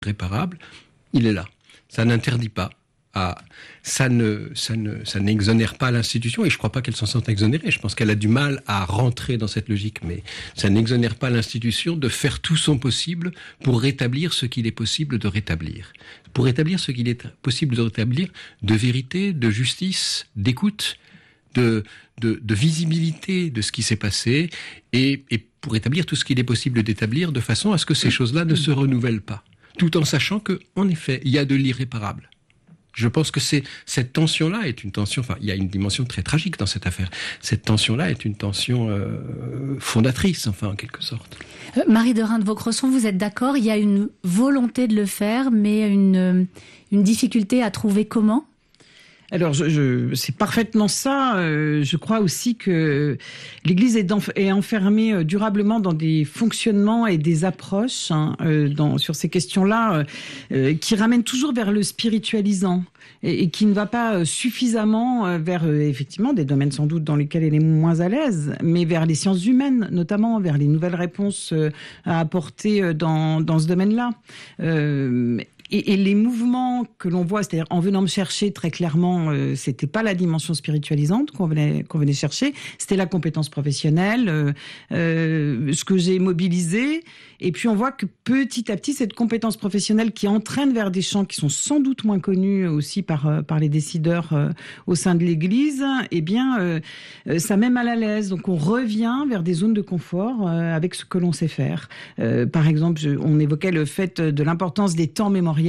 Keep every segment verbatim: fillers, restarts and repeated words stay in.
irréparable, il est là. Ça n'interdit pas. Ah, ça ne, ça ne, ça n'exonère pas l'institution, et je ne crois pas qu'elle s'en sente exonérée. Je pense qu'elle a du mal à rentrer dans cette logique, mais ça n'exonère pas l'institution de faire tout son possible pour rétablir ce qu'il est possible de rétablir. Pour rétablir ce qu'il est possible de rétablir de vérité, de justice, d'écoute, de, de, de visibilité de ce qui s'est passé, et, et pour établir tout ce qu'il est possible d'établir de façon à ce que ces choses-là ne se renouvellent pas. Tout en sachant que, en effet, il y a de l'irréparable. Je pense que c'est, cette tension-là est une tension, enfin, il y a une dimension très tragique dans cette affaire. Cette tension-là est une tension euh, fondatrice, enfin, en quelque sorte. Euh, Marie de Reims-Vaucresson, vous êtes d'accord, il y a une volonté de le faire, mais une, une difficulté à trouver comment ? Alors, je, je, c'est parfaitement ça. Euh, je crois aussi que l'Église est, enf- est enfermée euh, durablement dans des fonctionnements et des approches hein, euh, dans, sur ces questions-là euh, qui ramènent toujours vers le spiritualisant et, et qui ne va pas euh, suffisamment euh, vers, euh, effectivement, des domaines sans doute dans lesquels elle est moins à l'aise, mais vers les sciences humaines, notamment vers les nouvelles réponses euh, à apporter euh, dans, dans ce domaine-là. Euh, Et, et les mouvements que l'on voit, c'est-à-dire en venant me chercher très clairement, euh, c'était pas la dimension spiritualisante qu'on venait qu'on venait chercher, c'était la compétence professionnelle, euh, euh, ce que j'ai mobilisé. Et puis on voit que petit à petit, cette compétence professionnelle qui entraîne vers des champs qui sont sans doute moins connus aussi par euh, par les décideurs euh, au sein de l'Église, eh bien, euh, ça met mal à l'aise. Donc on revient vers des zones de confort euh, avec ce que l'on sait faire. Euh, par exemple, je, on évoquait le fait de l'importance des temps mémoriels.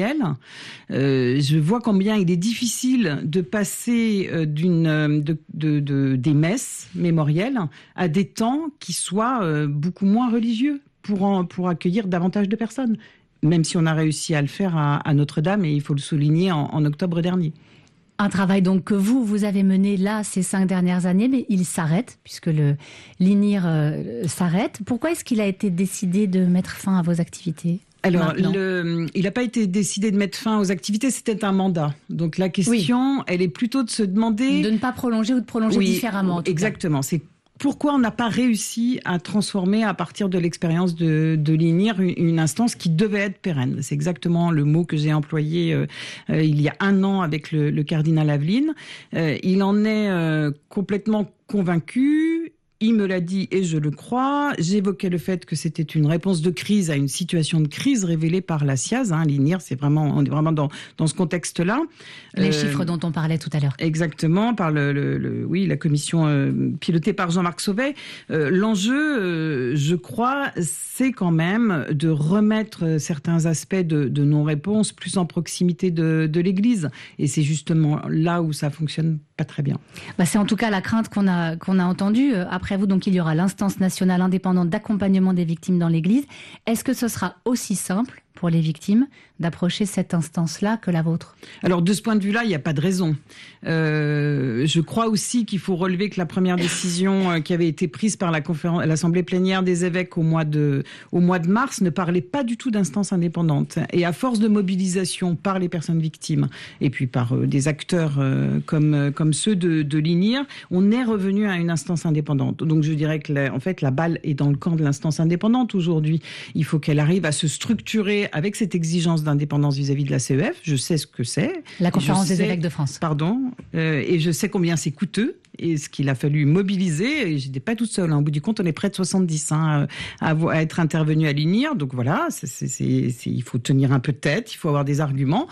Euh, je vois combien il est difficile de passer euh, d'une, de, de, de, des messes mémorielles à des temps qui soient euh, beaucoup moins religieux pour, en, pour accueillir davantage de personnes, même si on a réussi à le faire à, à Notre-Dame, et il faut le souligner, en, en octobre dernier. Un travail donc que vous, vous avez mené là ces cinq dernières années, mais il s'arrête, puisque le l'I N I R euh, s'arrête. Pourquoi est-ce qu'il a été décidé de mettre fin à vos activités ? Alors, le, il n'a pas été décidé de mettre fin aux activités, c'était un mandat. Donc la question, oui. elle est plutôt de se demander... De ne pas prolonger ou de prolonger oui, différemment. En tout exactement, cas. C'est pourquoi on n'a pas réussi à transformer à partir de l'expérience de, de l'I N I R une, une instance qui devait être pérenne. C'est exactement le mot que j'ai employé euh, euh, il y a un an avec le, le cardinal Aveline. Euh, il en est euh, complètement convaincu. Il me l'a dit et je le crois. J'évoquais le fait que c'était une réponse de crise à une situation de crise révélée par la S I A Z. Hein, L'I N I R, c'est vraiment, on est vraiment dans, dans ce contexte-là. Les euh, chiffres dont on parlait tout à l'heure. Exactement, par le, le, le oui, la commission euh, pilotée par Jean-Marc Sauvé. Euh, l'enjeu, euh, je crois, c'est quand même de remettre certains aspects de, de non-réponse plus en proximité de, de l'Église. Et c'est justement là où ça fonctionne pas très bien. Bah, c'est en tout cas la crainte qu'on a, qu'on a entendue. Après vous, donc, il y aura l'instance nationale indépendante d'accompagnement des victimes dans l'Église. Est-ce que ce sera aussi simple pour les victimes d'approcher cette instance-là que la vôtre ? Alors, de ce point de vue-là, il n'y a pas de raison. Euh, je crois aussi qu'il faut relever que la première décision qui avait été prise par la conférence, l'Assemblée plénière des évêques au mois de, au mois de mars ne parlait pas du tout d'instance indépendante. Et à force de mobilisation par les personnes victimes et puis par euh, des acteurs euh, comme, euh, comme ceux de, de l'I N I R, on est revenu à une instance indépendante. Donc, je dirais que la, en fait, la balle est dans le camp de l'instance indépendante aujourd'hui. Il faut qu'elle arrive à se structurer avec cette exigence d'indépendance vis-à-vis de la C E F. Je sais ce que c'est. La conférence je des sais, évêques de France. Pardon. Euh, et je sais combien c'est coûteux et ce qu'il a fallu mobiliser. Et j'étais pas toute seule. Hein. Au bout du compte, on est près de soixante-dix hein, à, à être intervenu à l'I N I R. Donc voilà, c'est, c'est, c'est, c'est, il faut tenir un peu de tête, il faut avoir des arguments.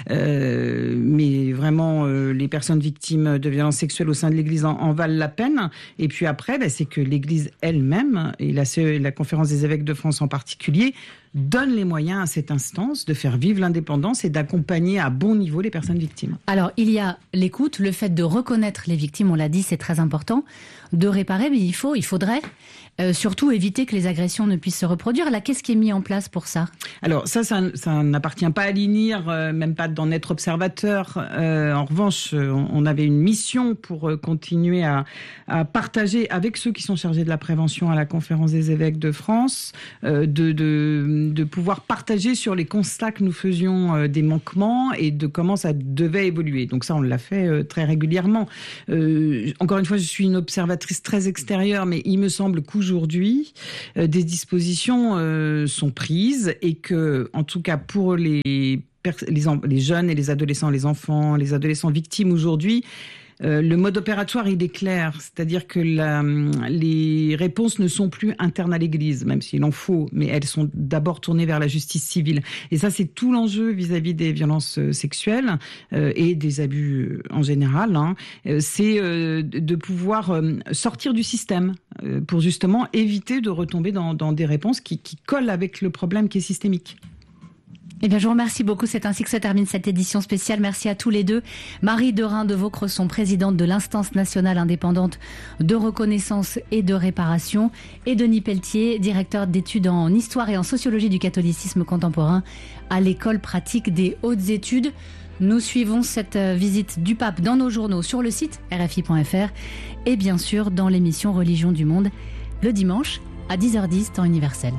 Euh, mais vraiment, euh, les personnes victimes de violences sexuelles au sein de l'Église en, en valent la peine. Et puis après, bah, c'est que l'Église elle-même, et la, C E, la conférence des évêques de France en particulier, donne les moyens à cette instance de faire vivre l'indépendance et d'accompagner à bon niveau les personnes victimes. Alors, il y a l'écoute, le fait de reconnaître les victimes, on l'a dit, c'est très important, de réparer, mais il faut, il faudrait euh, surtout éviter que les agressions ne puissent se reproduire. Là, qu'est-ce qui est mis en place pour ça ? Alors, ça, ça, ça n'appartient pas à l'I N I R, euh, même pas d'en être observateur. Euh, en revanche, on, on avait une mission pour euh, continuer à, à partager avec ceux qui sont chargés de la prévention à la conférence des évêques de France, euh, de... de de pouvoir partager sur les constats que nous faisions euh, des manquements et de comment ça devait évoluer. Donc ça, on l'a fait euh, très régulièrement. Euh, encore une fois, je suis une observatrice observatrice très extérieure, mais il me semble qu'aujourd'hui, euh, des dispositions euh, sont prises et que, en tout cas pour les, les, les jeunes et les adolescents, les enfants, les adolescents victimes aujourd'hui, Euh, le mode opératoire, il est clair. C'est-à-dire que la, les réponses ne sont plus internes à l'Église, même s'il en faut, mais elles sont d'abord tournées vers la justice civile. Et ça, c'est tout l'enjeu vis-à-vis des violences sexuelles euh, et des abus en général. Hein. C'est euh, de pouvoir euh, sortir du système euh, pour justement éviter de retomber dans, dans des réponses qui, qui collent avec le problème qui est systémique. Eh bien, je vous remercie beaucoup. C'est ainsi que se termine cette édition spéciale. Merci à tous les deux. Marie Derain de Vaucresson, présidente de l'Instance nationale indépendante de reconnaissance et de réparation, et Denis Pelletier, directeur d'études en histoire et en sociologie du catholicisme contemporain à l'École pratique des hautes études. Nous suivons cette visite du pape dans nos journaux sur le site R F I point F R et bien sûr dans l'émission Religion du Monde le dimanche à dix heures dix temps universel.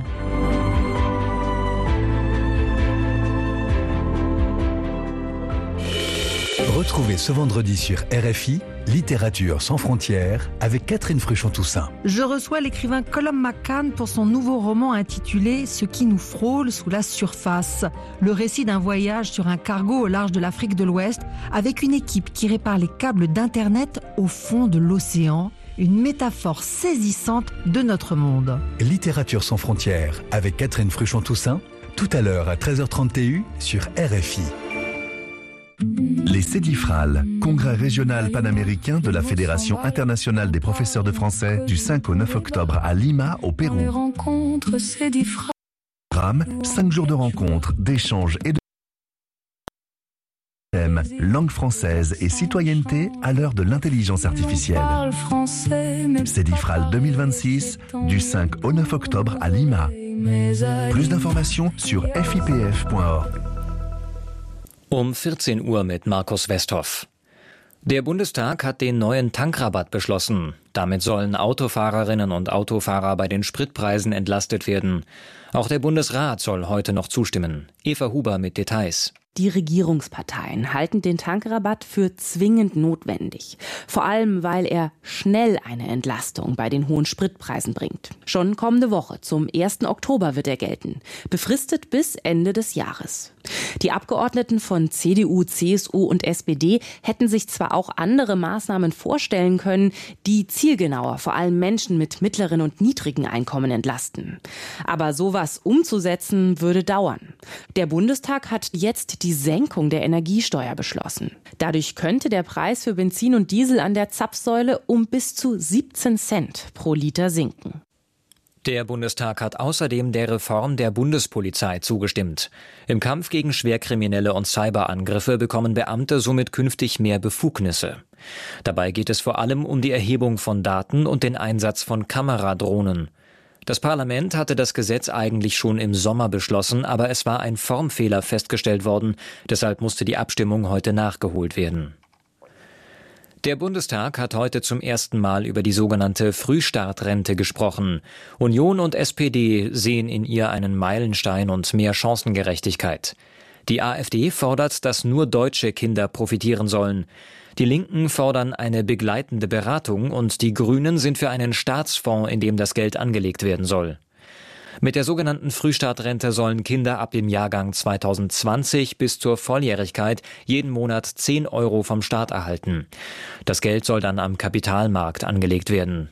Retrouvez ce vendredi sur R F I, Littérature sans frontières, avec Catherine Fruchon-Toussaint. Je reçois l'écrivain Colum McCann pour son nouveau roman intitulé « Ce qui nous frôle sous la surface ». Le récit d'un voyage sur un cargo au large de l'Afrique de l'Ouest avec une équipe qui répare les câbles d'Internet au fond de l'océan. Une métaphore saisissante de notre monde. Littérature sans frontières, avec Catherine Fruchon-Toussaint, tout à l'heure à treize heures trente T U sur R F I. Les Cédifrales, congrès régional panaméricain de la Fédération internationale des professeurs de français du cinq au neuf octobre à Lima, au Pérou. Programme, cinq jours de rencontres, d'échanges et de thème, langue française et citoyenneté à l'heure de l'intelligence artificielle. Cédifrales deux mille vingt-six, du cinq au neuf octobre à Lima. Plus d'informations sur f i p f point org. Um vierzehn Uhr mit Markus Westhoff. Der Bundestag hat den neuen Tankrabatt beschlossen. Damit sollen Autofahrerinnen und Autofahrer bei den Spritpreisen entlastet werden. Auch der Bundesrat soll heute noch zustimmen. Eva Huber mit Details. Die Regierungsparteien halten den Tankrabatt für zwingend notwendig. Vor allem, weil er schnell eine Entlastung bei den hohen Spritpreisen bringt. Schon kommende Woche, zum ersten Oktober, wird er gelten. Befristet bis Ende des Jahres. Die Abgeordneten von C D U, C S U und S P D hätten sich zwar auch andere Maßnahmen vorstellen können, die zielgenauer vor allem Menschen mit mittleren und niedrigen Einkommen entlasten. Aber sowas umzusetzen würde dauern. Der Bundestag hat jetzt die Senkung der Energiesteuer beschlossen. Dadurch könnte der Preis für Benzin und Diesel an der Zapfsäule um bis zu siebzehn Cent pro Liter sinken. Der Bundestag hat außerdem der Reform der Bundespolizei zugestimmt. Im Kampf gegen Schwerkriminelle und Cyberangriffe bekommen Beamte somit künftig mehr Befugnisse. Dabei geht es vor allem um die Erhebung von Daten und den Einsatz von Kameradrohnen. Das Parlament hatte das Gesetz eigentlich schon im Sommer beschlossen, aber es war ein Formfehler festgestellt worden. Deshalb musste die Abstimmung heute nachgeholt werden. Der Bundestag hat heute zum ersten Mal über die sogenannte Frühstartrente gesprochen. Union und S P D sehen in ihr einen Meilenstein und mehr Chancengerechtigkeit. Die AfD fordert, dass nur deutsche Kinder profitieren sollen. Die Linken fordern eine begleitende Beratung und die Grünen sind für einen Staatsfonds, in dem das Geld angelegt werden soll. Mit der sogenannten Frühstartrente sollen Kinder ab dem Jahrgang zweitausendzwanzig bis zur Volljährigkeit jeden Monat zehn Euro vom Staat erhalten. Das Geld soll dann am Kapitalmarkt angelegt werden.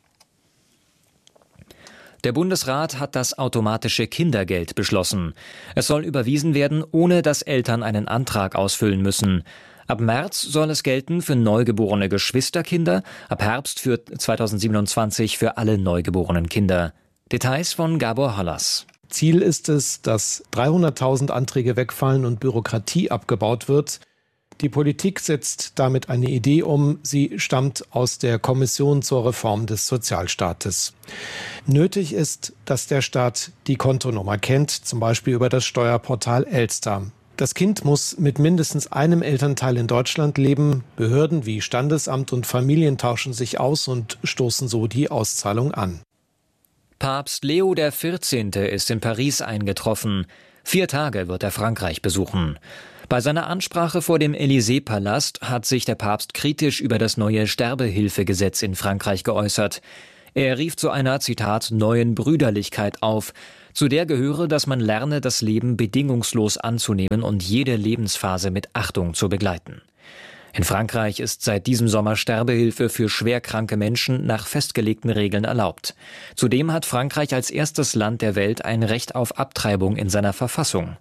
Der Bundesrat hat das automatische Kindergeld beschlossen. Es soll überwiesen werden, ohne dass Eltern einen Antrag ausfüllen müssen. Ab März soll es gelten für neugeborene Geschwisterkinder, ab Herbst für zweitausendsiebenundzwanzig für alle neugeborenen Kinder. Details von Gabor Hallas. Ziel ist es, dass dreihunderttausend Anträge wegfallen und Bürokratie abgebaut wird. Die Politik setzt damit eine Idee um. Sie stammt aus der Kommission zur Reform des Sozialstaates. Nötig ist, dass der Staat die Kontonummer kennt, zum Beispiel über das Steuerportal Elster. Das Kind muss mit mindestens einem Elternteil in Deutschland leben. Behörden wie Standesamt und Familien tauschen sich aus und stoßen so die Auszahlung an. Papst Leo der vierzehnte ist in Paris eingetroffen. Vier Tage wird er Frankreich besuchen. Bei seiner Ansprache vor dem Élysée-Palast hat sich der Papst kritisch über das neue Sterbehilfegesetz in Frankreich geäußert. Er rief zu einer, Zitat, neuen Brüderlichkeit auf. Zu der gehöre, dass man lerne, das Leben bedingungslos anzunehmen und jede Lebensphase mit Achtung zu begleiten. In Frankreich ist seit diesem Sommer Sterbehilfe für schwerkranke Menschen nach festgelegten Regeln erlaubt. Zudem hat Frankreich als erstes Land der Welt ein Recht auf Abtreibung in seiner Verfassung.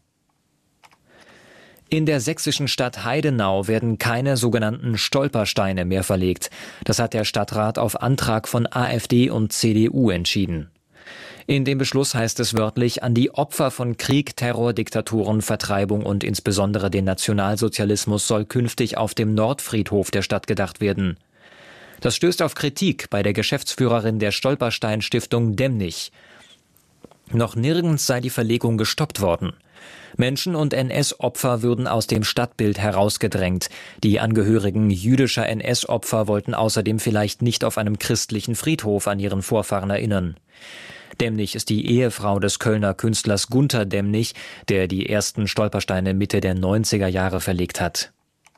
In der sächsischen Stadt Heidenau werden keine sogenannten Stolpersteine mehr verlegt. Das hat der Stadtrat auf Antrag von AfD und C D U entschieden. In dem Beschluss heißt es wörtlich, an die Opfer von Krieg, Terror, Diktaturen, Vertreibung und insbesondere den Nationalsozialismus soll künftig auf dem Nordfriedhof der Stadt gedacht werden. Das stößt auf Kritik bei der Geschäftsführerin der Stolperstein-Stiftung Demnig. Noch nirgends sei die Verlegung gestoppt worden. Menschen und N S-Opfer würden aus dem Stadtbild herausgedrängt. Die Angehörigen jüdischer N S-Opfer wollten außerdem vielleicht nicht auf einem christlichen Friedhof an ihren Vorfahren erinnern. Demnig ist die Ehefrau des Kölner Künstlers Gunter Demnig, der die ersten Stolpersteine Mitte der neunziger Jahre verlegt hat.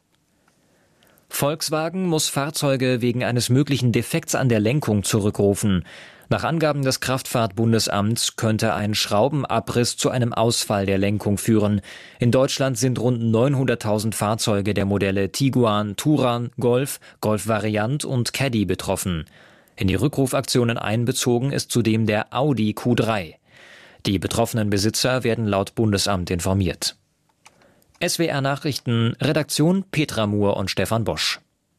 Volkswagen muss Fahrzeuge wegen eines möglichen Defekts an der Lenkung zurückrufen. Nach Angaben des Kraftfahrtbundesamts könnte ein Schraubenabriss zu einem Ausfall der Lenkung führen. In Deutschland sind rund neunhunderttausend Fahrzeuge der Modelle Tiguan, Touran, Golf, Golf Variant und Caddy betroffen. In die Rückrufaktionen einbezogen ist zudem der Audi Q drei. Die betroffenen Besitzer werden laut Bundesamt informiert. S W R Nachrichten, Redaktion Petra Muhr und Stefan Bosch.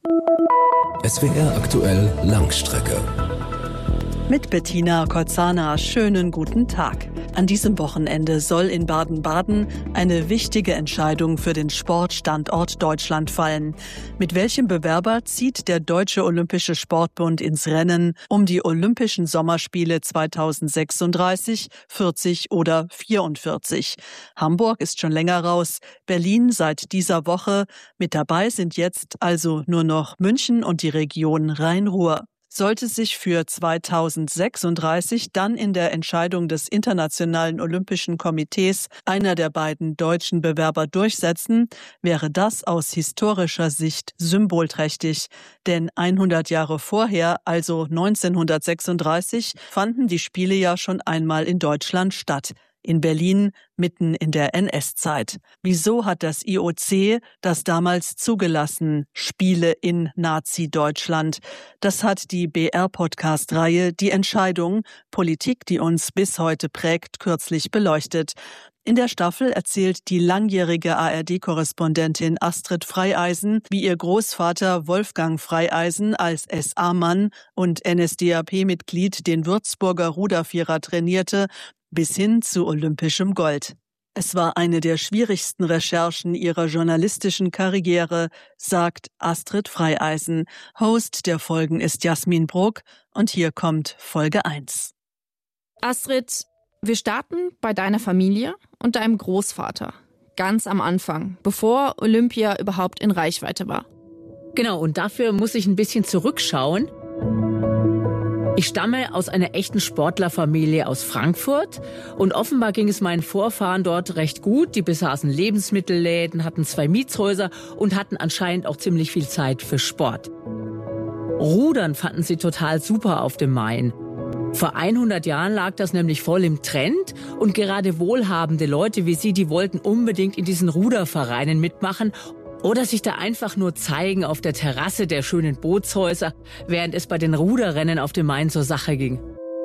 S W R aktuell Langstrecke. Mit Bettina Kozana, schönen guten Tag. An diesem Wochenende soll in Baden-Baden eine wichtige Entscheidung für den Sportstandort Deutschland fallen. Mit welchem Bewerber zieht der Deutsche Olympische Sportbund ins Rennen um die Olympischen Sommerspiele zweitausendsechsunddreißig, vierzig oder vierundvierzig? Hamburg ist schon länger raus, Berlin seit dieser Woche. Mit dabei sind jetzt also nur noch München und die Region Rhein-Ruhr. Sollte sich für zweitausendsechsunddreißig dann in der Entscheidung des Internationalen Olympischen Komitees einer der beiden deutschen Bewerber durchsetzen, wäre das aus historischer Sicht symbolträchtig. Denn hundert Jahre vorher, also neunzehnhundertsechsunddreißig, fanden die Spiele ja schon einmal in Deutschland statt. In Berlin, mitten in der N S-Zeit. Wieso hat das I O C das damals zugelassen? Spiele in Nazi-Deutschland. Das hat die B R-Podcast-Reihe Die Entscheidung, Politik, die uns bis heute prägt, kürzlich beleuchtet. In der Staffel erzählt die langjährige A R D-Korrespondentin Astrid Freieisen, wie ihr Großvater Wolfgang Freieisen als S A-Mann und N S D A P-Mitglied den Würzburger Rudervierer trainierte, bis hin zu olympischem Gold. Es war eine der schwierigsten Recherchen ihrer journalistischen Karriere, sagt Astrid Freieisen. Host der Folgen ist Jasmin Bruck und hier kommt Folge eins. Astrid, wir starten bei deiner Familie und deinem Großvater. Ganz am Anfang, bevor Olympia überhaupt in Reichweite war. Genau, und dafür muss ich ein bisschen zurückschauen. Ich stamme aus einer echten Sportlerfamilie aus Frankfurt und offenbar ging es meinen Vorfahren dort recht gut. Die besaßen Lebensmittelläden, hatten zwei Mietshäuser und hatten anscheinend auch ziemlich viel Zeit für Sport. Rudern fanden sie total super auf dem Main. Vor hundert Jahren lag das nämlich voll im Trend und gerade wohlhabende Leute wie sie, die wollten unbedingt in diesen Rudervereinen mitmachen oder sich da einfach nur zeigen auf der Terrasse der schönen Bootshäuser, während es bei den Ruderrennen auf dem Main zur Sache ging.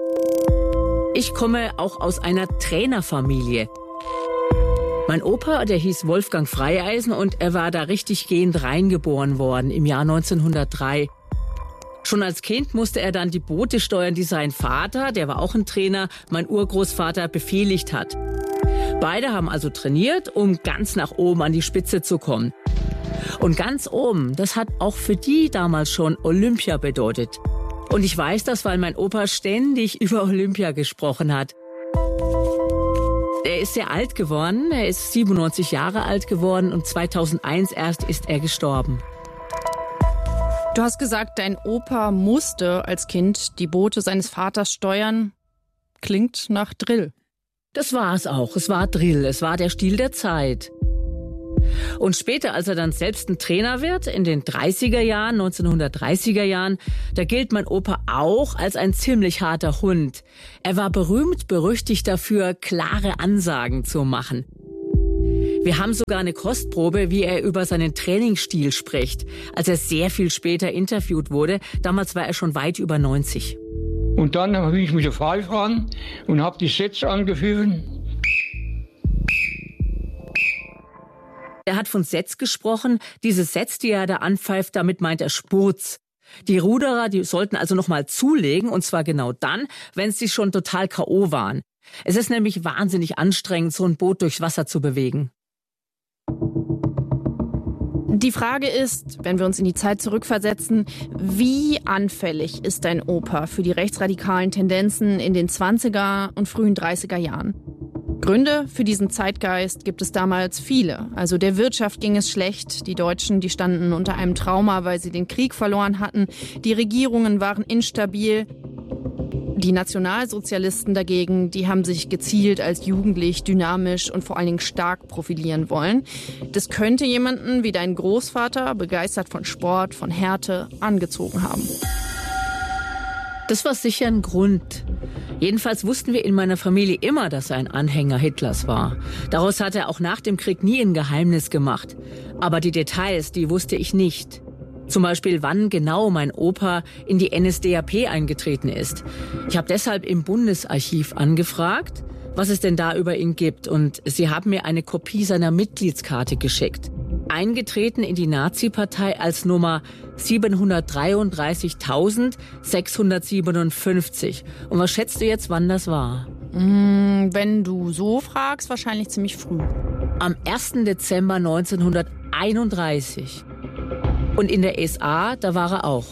Ich komme auch aus einer Trainerfamilie. Mein Opa, der hieß Wolfgang Freieisen und er war da richtig gehend reingeboren worden im Jahr neunzehnhundertdrei. Schon als Kind musste er dann die Boote steuern, die sein Vater, der war auch ein Trainer, mein Urgroßvater befehligt hat. Beide haben also trainiert, um ganz nach oben an die Spitze zu kommen. Und ganz oben, das hat auch für die damals schon Olympia bedeutet. Und ich weiß das, weil mein Opa ständig über Olympia gesprochen hat. Er ist sehr alt geworden, er ist siebenundneunzig Jahre alt geworden und zweitausendeins erst ist er gestorben. Du hast gesagt, dein Opa musste als Kind die Boote seines Vaters steuern. Klingt nach Drill. Das war es auch. Es war Drill. Es war der Stil der Zeit. Und später, als er dann selbst ein Trainer wird, in den dreißiger Jahren, neunzehnhundertdreißiger Jahren, da gilt mein Opa auch als ein ziemlich harter Hund. Er war berühmt, berüchtigt dafür, klare Ansagen zu machen. Wir haben sogar eine Kostprobe, wie er über seinen Trainingsstil spricht, als er sehr viel später interviewt wurde. Damals war er schon weit über neunzig. Und dann habe ich mit der Pfeife ran und habe die Sätze angeführt. Er hat von Setz gesprochen. Diese Setz, die er da anpfeift, damit meint er Spurz. Die Ruderer, die sollten also nochmal zulegen, und zwar genau dann, wenn sie schon total K O waren. Es ist nämlich wahnsinnig anstrengend, so ein Boot durchs Wasser zu bewegen. Die Frage ist, wenn wir uns in die Zeit zurückversetzen, wie anfällig ist dein Opa für die rechtsradikalen Tendenzen in den zwanziger und frühen dreißiger Jahren? Gründe für diesen Zeitgeist gibt es damals viele. Also der Wirtschaft ging es schlecht. Die Deutschen, die standen unter einem Trauma, weil sie den Krieg verloren hatten. Die Regierungen waren instabil. Die Nationalsozialisten dagegen, die haben sich gezielt als jugendlich, dynamisch und vor allen Dingen stark profilieren wollen. Das könnte jemanden wie dein Großvater, begeistert von Sport, von Härte, angezogen haben. Das war sicher ein Grund. Jedenfalls wussten wir in meiner Familie immer, dass er ein Anhänger Hitlers war. Daraus hat er auch nach dem Krieg nie ein Geheimnis gemacht. Aber die Details, die wusste ich nicht. Zum Beispiel, wann genau mein Opa in die N S D A P eingetreten ist. Ich habe deshalb im Bundesarchiv angefragt, was es denn da über ihn gibt. Und sie haben mir eine Kopie seiner Mitgliedskarte geschickt. Eingetreten in die Nazi-Partei als Nummer siebenhundertdreiunddreißigtausendsechshundertsiebenundfünfzig. Und was schätzt du jetzt, wann das war? Wenn du so fragst, wahrscheinlich ziemlich früh. Am ersten Dezember neunzehnhunderteinunddreißig. Und in der S A, da war er auch.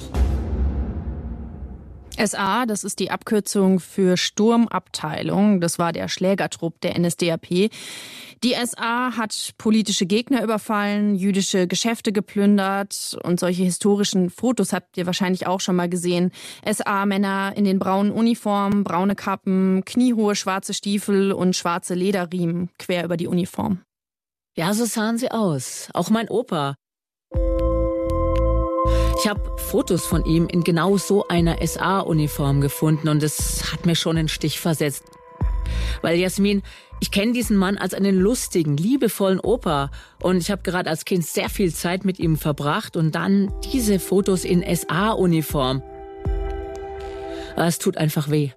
S A, das ist die Abkürzung für Sturmabteilung. Das war der Schlägertrupp der N S D A P. Die S A hat politische Gegner überfallen, jüdische Geschäfte geplündert und solche historischen Fotos habt ihr wahrscheinlich auch schon mal gesehen. S A-Männer in den braunen Uniformen, braune Kappen, kniehohe schwarze Stiefel und schwarze Lederriemen quer über die Uniform. Ja, so sahen sie aus. Auch mein Opa. Ich habe Fotos von ihm in genau so einer S A-Uniform gefunden und es hat mir schon einen Stich versetzt. Weil Jasmin, ich kenne diesen Mann als einen lustigen, liebevollen Opa und ich habe gerade als Kind sehr viel Zeit mit ihm verbracht und dann diese Fotos in S A-Uniform. Es tut einfach weh.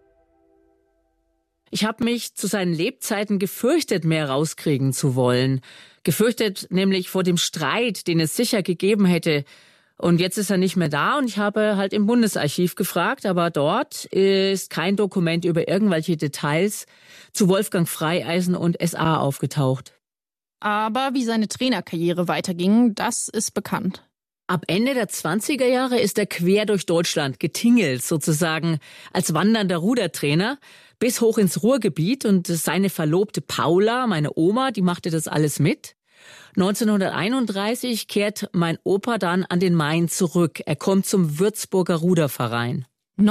Ich habe mich zu seinen Lebzeiten gefürchtet, mehr rauskriegen zu wollen. Gefürchtet nämlich vor dem Streit, den es sicher gegeben hätte. Und jetzt ist er nicht mehr da und ich habe halt im Bundesarchiv gefragt, aber dort ist kein Dokument über irgendwelche Details zu Wolfgang Freieisen und S A aufgetaucht. Aber wie seine Trainerkarriere weiterging, das ist bekannt. Ab Ende der zwanziger Jahre ist er quer durch Deutschland getingelt, sozusagen als wandernder Rudertrainer, bis hoch ins Ruhrgebiet und seine Verlobte Paula, meine Oma, die machte das alles mit. neunzehnhunderteinunddreißig kehrt mein Opa dann an den Main zurück. Er kommt zum Würzburger Ruderverein.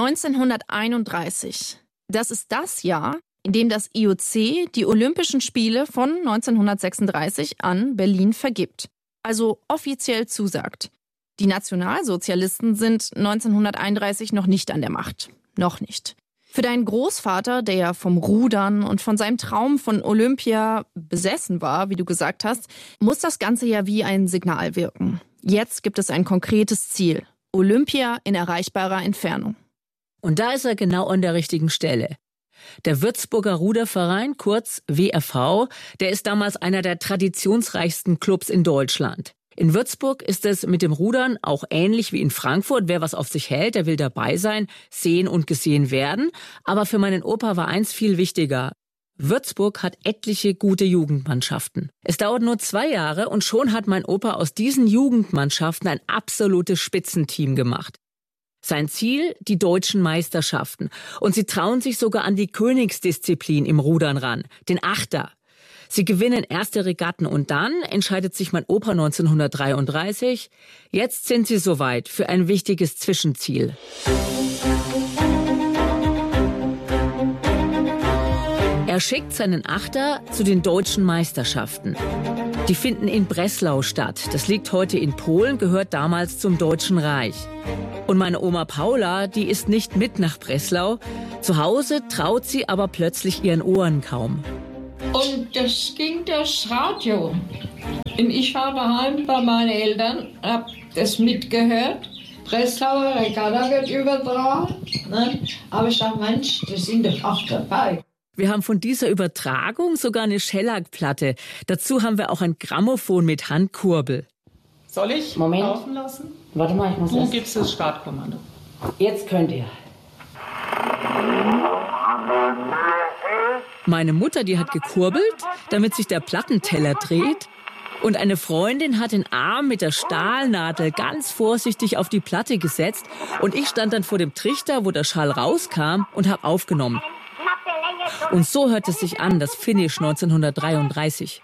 neunzehnhunderteinunddreißig. Das ist das Jahr, in dem das I O C die Olympischen Spiele von neunzehnhundertsechsunddreißig an Berlin vergibt. Also offiziell zusagt. Die Nationalsozialisten sind neunzehnhunderteinunddreißig noch nicht an der Macht. Noch nicht. Für deinen Großvater, der ja vom Rudern und von seinem Traum von Olympia besessen war, wie du gesagt hast, muss das Ganze ja wie ein Signal wirken. Jetzt gibt es ein konkretes Ziel. Olympia in erreichbarer Entfernung. Und da ist er genau an der richtigen Stelle. Der Würzburger Ruderverein, kurz W R V, der ist damals einer der traditionsreichsten Clubs in Deutschland. In Würzburg ist es mit dem Rudern auch ähnlich wie in Frankfurt. Wer was auf sich hält, der will dabei sein, sehen und gesehen werden. Aber für meinen Opa war eins viel wichtiger. Würzburg hat etliche gute Jugendmannschaften. Es dauert nur zwei Jahre und schon hat mein Opa aus diesen Jugendmannschaften ein absolutes Spitzenteam gemacht. Sein Ziel, die deutschen Meisterschaften. Und sie trauen sich sogar an die Königsdisziplin im Rudern ran, den Achter. Sie gewinnen erste Regatten und dann entscheidet sich mein Opa neunzehnhundertdreiunddreißig. Jetzt sind sie soweit für ein wichtiges Zwischenziel. Er schickt seinen Achter zu den deutschen Meisterschaften. Die finden in Breslau statt. Das liegt heute in Polen, gehört damals zum Deutschen Reich. Und meine Oma Paula, die ist nicht mit nach Breslau. Zu Hause traut sie aber plötzlich ihren Ohren kaum. Und das ging das Radio. Und ich war daheim bei meinen Eltern, hab das mitgehört. Breslauer Regatta wird übertragen. Ne? Aber ich dachte, Mensch, die sind doch auch dabei. Wir haben von dieser Übertragung sogar eine Schellackplatte. Dazu haben wir auch ein Grammophon mit Handkurbel. Soll ich Moment. laufen lassen? Warte mal, ich muss Wo das... gibt's das Startkommando? Jetzt könnt ihr. Meine Mutter, die hat gekurbelt, damit sich der Plattenteller dreht. Und eine Freundin hat den Arm mit der Stahlnadel ganz vorsichtig auf die Platte gesetzt. Und ich stand dann vor dem Trichter, wo der Schall rauskam, und habe aufgenommen. Und so hört es sich an, das Finish neunzehnhundertdreiunddreißig.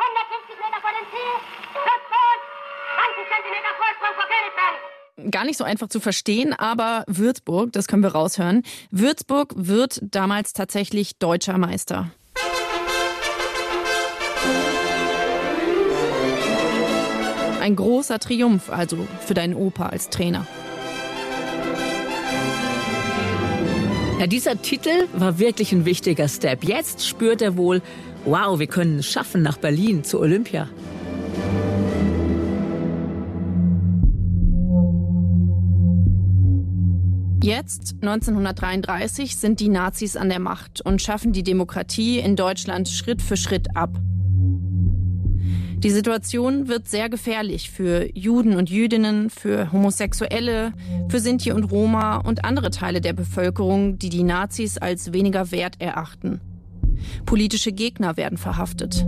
Gar nicht so einfach zu verstehen, aber Würzburg, das können wir raushören. Würzburg wird damals tatsächlich deutscher Meister. Ein großer Triumph also für deinen Opa als Trainer. Ja, dieser Titel war wirklich ein wichtiger Step. Jetzt spürt er wohl, wow, wir können es schaffen nach Berlin zu Olympia. Jetzt, neunzehnhundertdreiunddreißig, sind die Nazis an der Macht und schaffen die Demokratie in Deutschland Schritt für Schritt ab. Die Situation wird sehr gefährlich für Juden und Jüdinnen, für Homosexuelle, für Sinti und Roma und andere Teile der Bevölkerung, die die Nazis als weniger wert erachten. Politische Gegner werden verhaftet.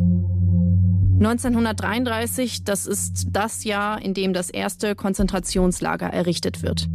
neunzehnhundertdreiunddreißig, das ist das Jahr, in dem das erste Konzentrationslager errichtet wird.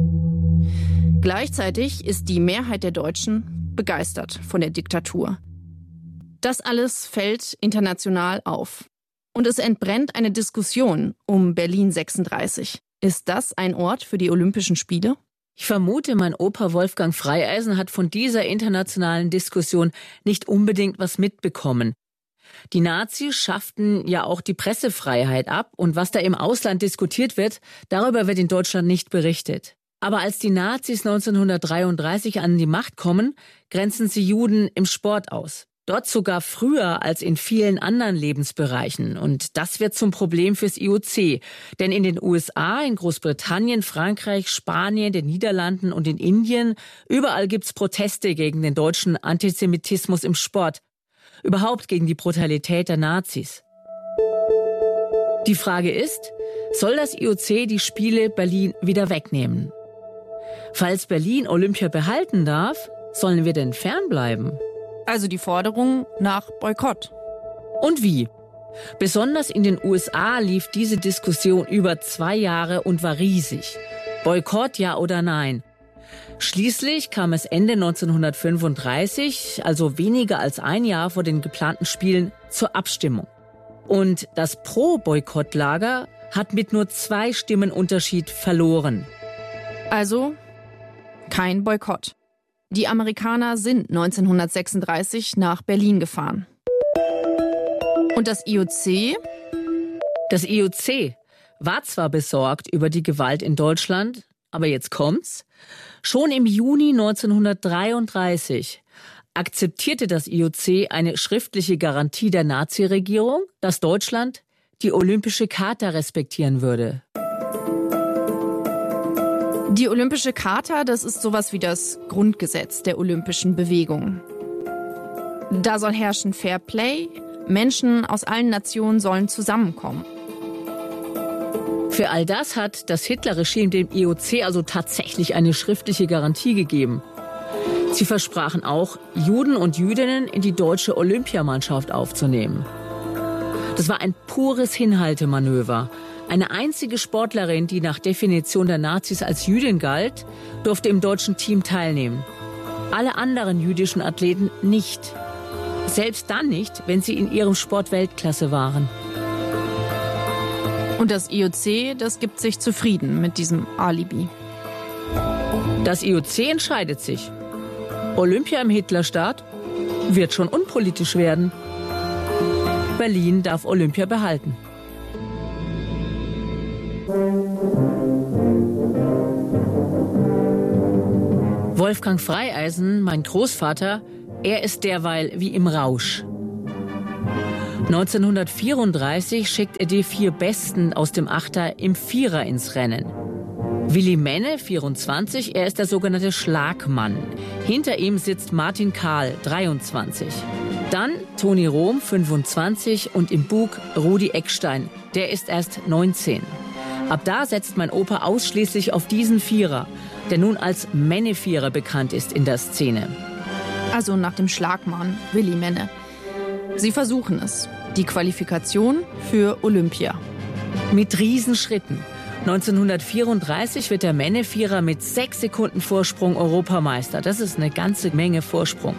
Gleichzeitig ist die Mehrheit der Deutschen begeistert von der Diktatur. Das alles fällt international auf. Und es entbrennt eine Diskussion um Berlin sechsunddreißig. Ist das ein Ort für die Olympischen Spiele? Ich vermute, mein Opa Wolfgang Freieisen hat von dieser internationalen Diskussion nicht unbedingt was mitbekommen. Die Nazis schafften ja auch die Pressefreiheit ab und was da im Ausland diskutiert wird, darüber wird in Deutschland nicht berichtet. Aber als die Nazis neunzehnhundertdreiunddreißig an die Macht kommen, grenzen sie Juden im Sport aus. Dort sogar früher als in vielen anderen Lebensbereichen. Und das wird zum Problem fürs I O C. Denn in den U S A, in Großbritannien, Frankreich, Spanien, den Niederlanden und in Indien, überall gibt's Proteste gegen den deutschen Antisemitismus im Sport. Überhaupt gegen die Brutalität der Nazis. Die Frage ist, soll das I O C die Spiele Berlin wieder wegnehmen? Falls Berlin Olympia behalten darf, sollen wir denn fernbleiben? Also die Forderung nach Boykott. Und wie? Besonders in den U S A lief diese Diskussion über zwei Jahre und war riesig. Boykott, ja oder nein? Schließlich kam es Ende neunzehnhundertfünfunddreißig, also weniger als ein Jahr vor den geplanten Spielen, zur Abstimmung. Und das Pro-Boykott-Lager hat mit nur zwei Stimmen Unterschied verloren. Also kein Boykott. Die Amerikaner sind neunzehnhundertsechsunddreißig nach Berlin gefahren. Und das I O C? Das I O C war zwar besorgt über die Gewalt in Deutschland, aber jetzt kommt's. Schon im Juni neunzehnhundertdreiunddreißig akzeptierte das I O C eine schriftliche Garantie der Naziregierung, dass Deutschland die Olympische Charta respektieren würde. Die Olympische Charta, das ist sowas wie das Grundgesetz der olympischen Bewegung. Da soll herrschen Fair Play, Menschen aus allen Nationen sollen zusammenkommen. Für all das hat das Hitler-Regime dem I O C also tatsächlich eine schriftliche Garantie gegeben. Sie versprachen auch, Juden und Jüdinnen in die deutsche Olympiamannschaft aufzunehmen. Das war ein pures Hinhaltemanöver. Eine einzige Sportlerin, die nach Definition der Nazis als Jüdin galt, durfte im deutschen Team teilnehmen. Alle anderen jüdischen Athleten nicht. Selbst dann nicht, wenn sie in ihrem Sport Weltklasse waren. Und das I O C, das gibt sich zufrieden mit diesem Alibi. Das I O C entscheidet sich. Olympia im Hitlerstaat wird schon unpolitisch werden. Berlin darf Olympia behalten. Wolfgang Freieisen, mein Großvater, er ist derweil wie im Rausch. neunzehnhundertvierunddreißig schickt er die vier Besten aus dem Achter im Vierer ins Rennen. Willi Menne, vierundzwanzig, er ist der sogenannte Schlagmann. Hinter ihm sitzt Martin Kahl, dreiundzwanzig. Dann Toni Rohm, fünfundzwanzig und im Bug Rudi Eckstein, der ist erst neunzehn. Ab da setzt mein Opa ausschließlich auf diesen Vierer, der nun als Menne-Vierer bekannt ist in der Szene. Also nach dem Schlagmann Willi Menne. Sie versuchen es. Die Qualifikation für Olympia. Mit Riesenschritten. neunzehnhundertvierunddreißig wird der Menne-Vierer mit sechs Sekunden Vorsprung Europameister. Das ist eine ganze Menge Vorsprung.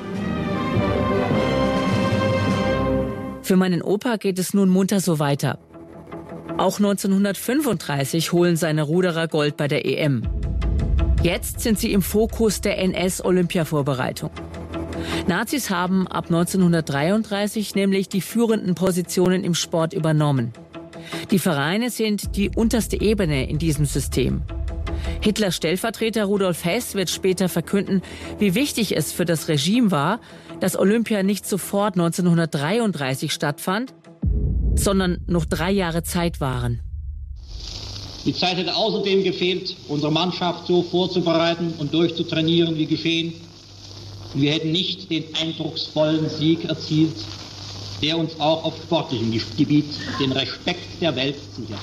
Für meinen Opa geht es nun munter so weiter. Auch neunzehnhundertfünfunddreißig holen seine Ruderer Gold bei der E M. Jetzt sind sie im Fokus der N S-Olympia-Vorbereitung. Nazis haben ab neunzehnhundertdreiunddreißig nämlich die führenden Positionen im Sport übernommen. Die Vereine sind die unterste Ebene in diesem System. Hitlers Stellvertreter Rudolf Hess wird später verkünden, wie wichtig es für das Regime war, dass Olympia nicht sofort neunzehnhundertdreiunddreißig stattfand, sondern noch drei Jahre Zeit waren. Die Zeit hätte außerdem gefehlt, unsere Mannschaft so vorzubereiten und durchzutrainieren wie geschehen. Und wir hätten nicht den eindrucksvollen Sieg erzielt, der uns auch auf sportlichem Gebiet den Respekt der Welt sichert.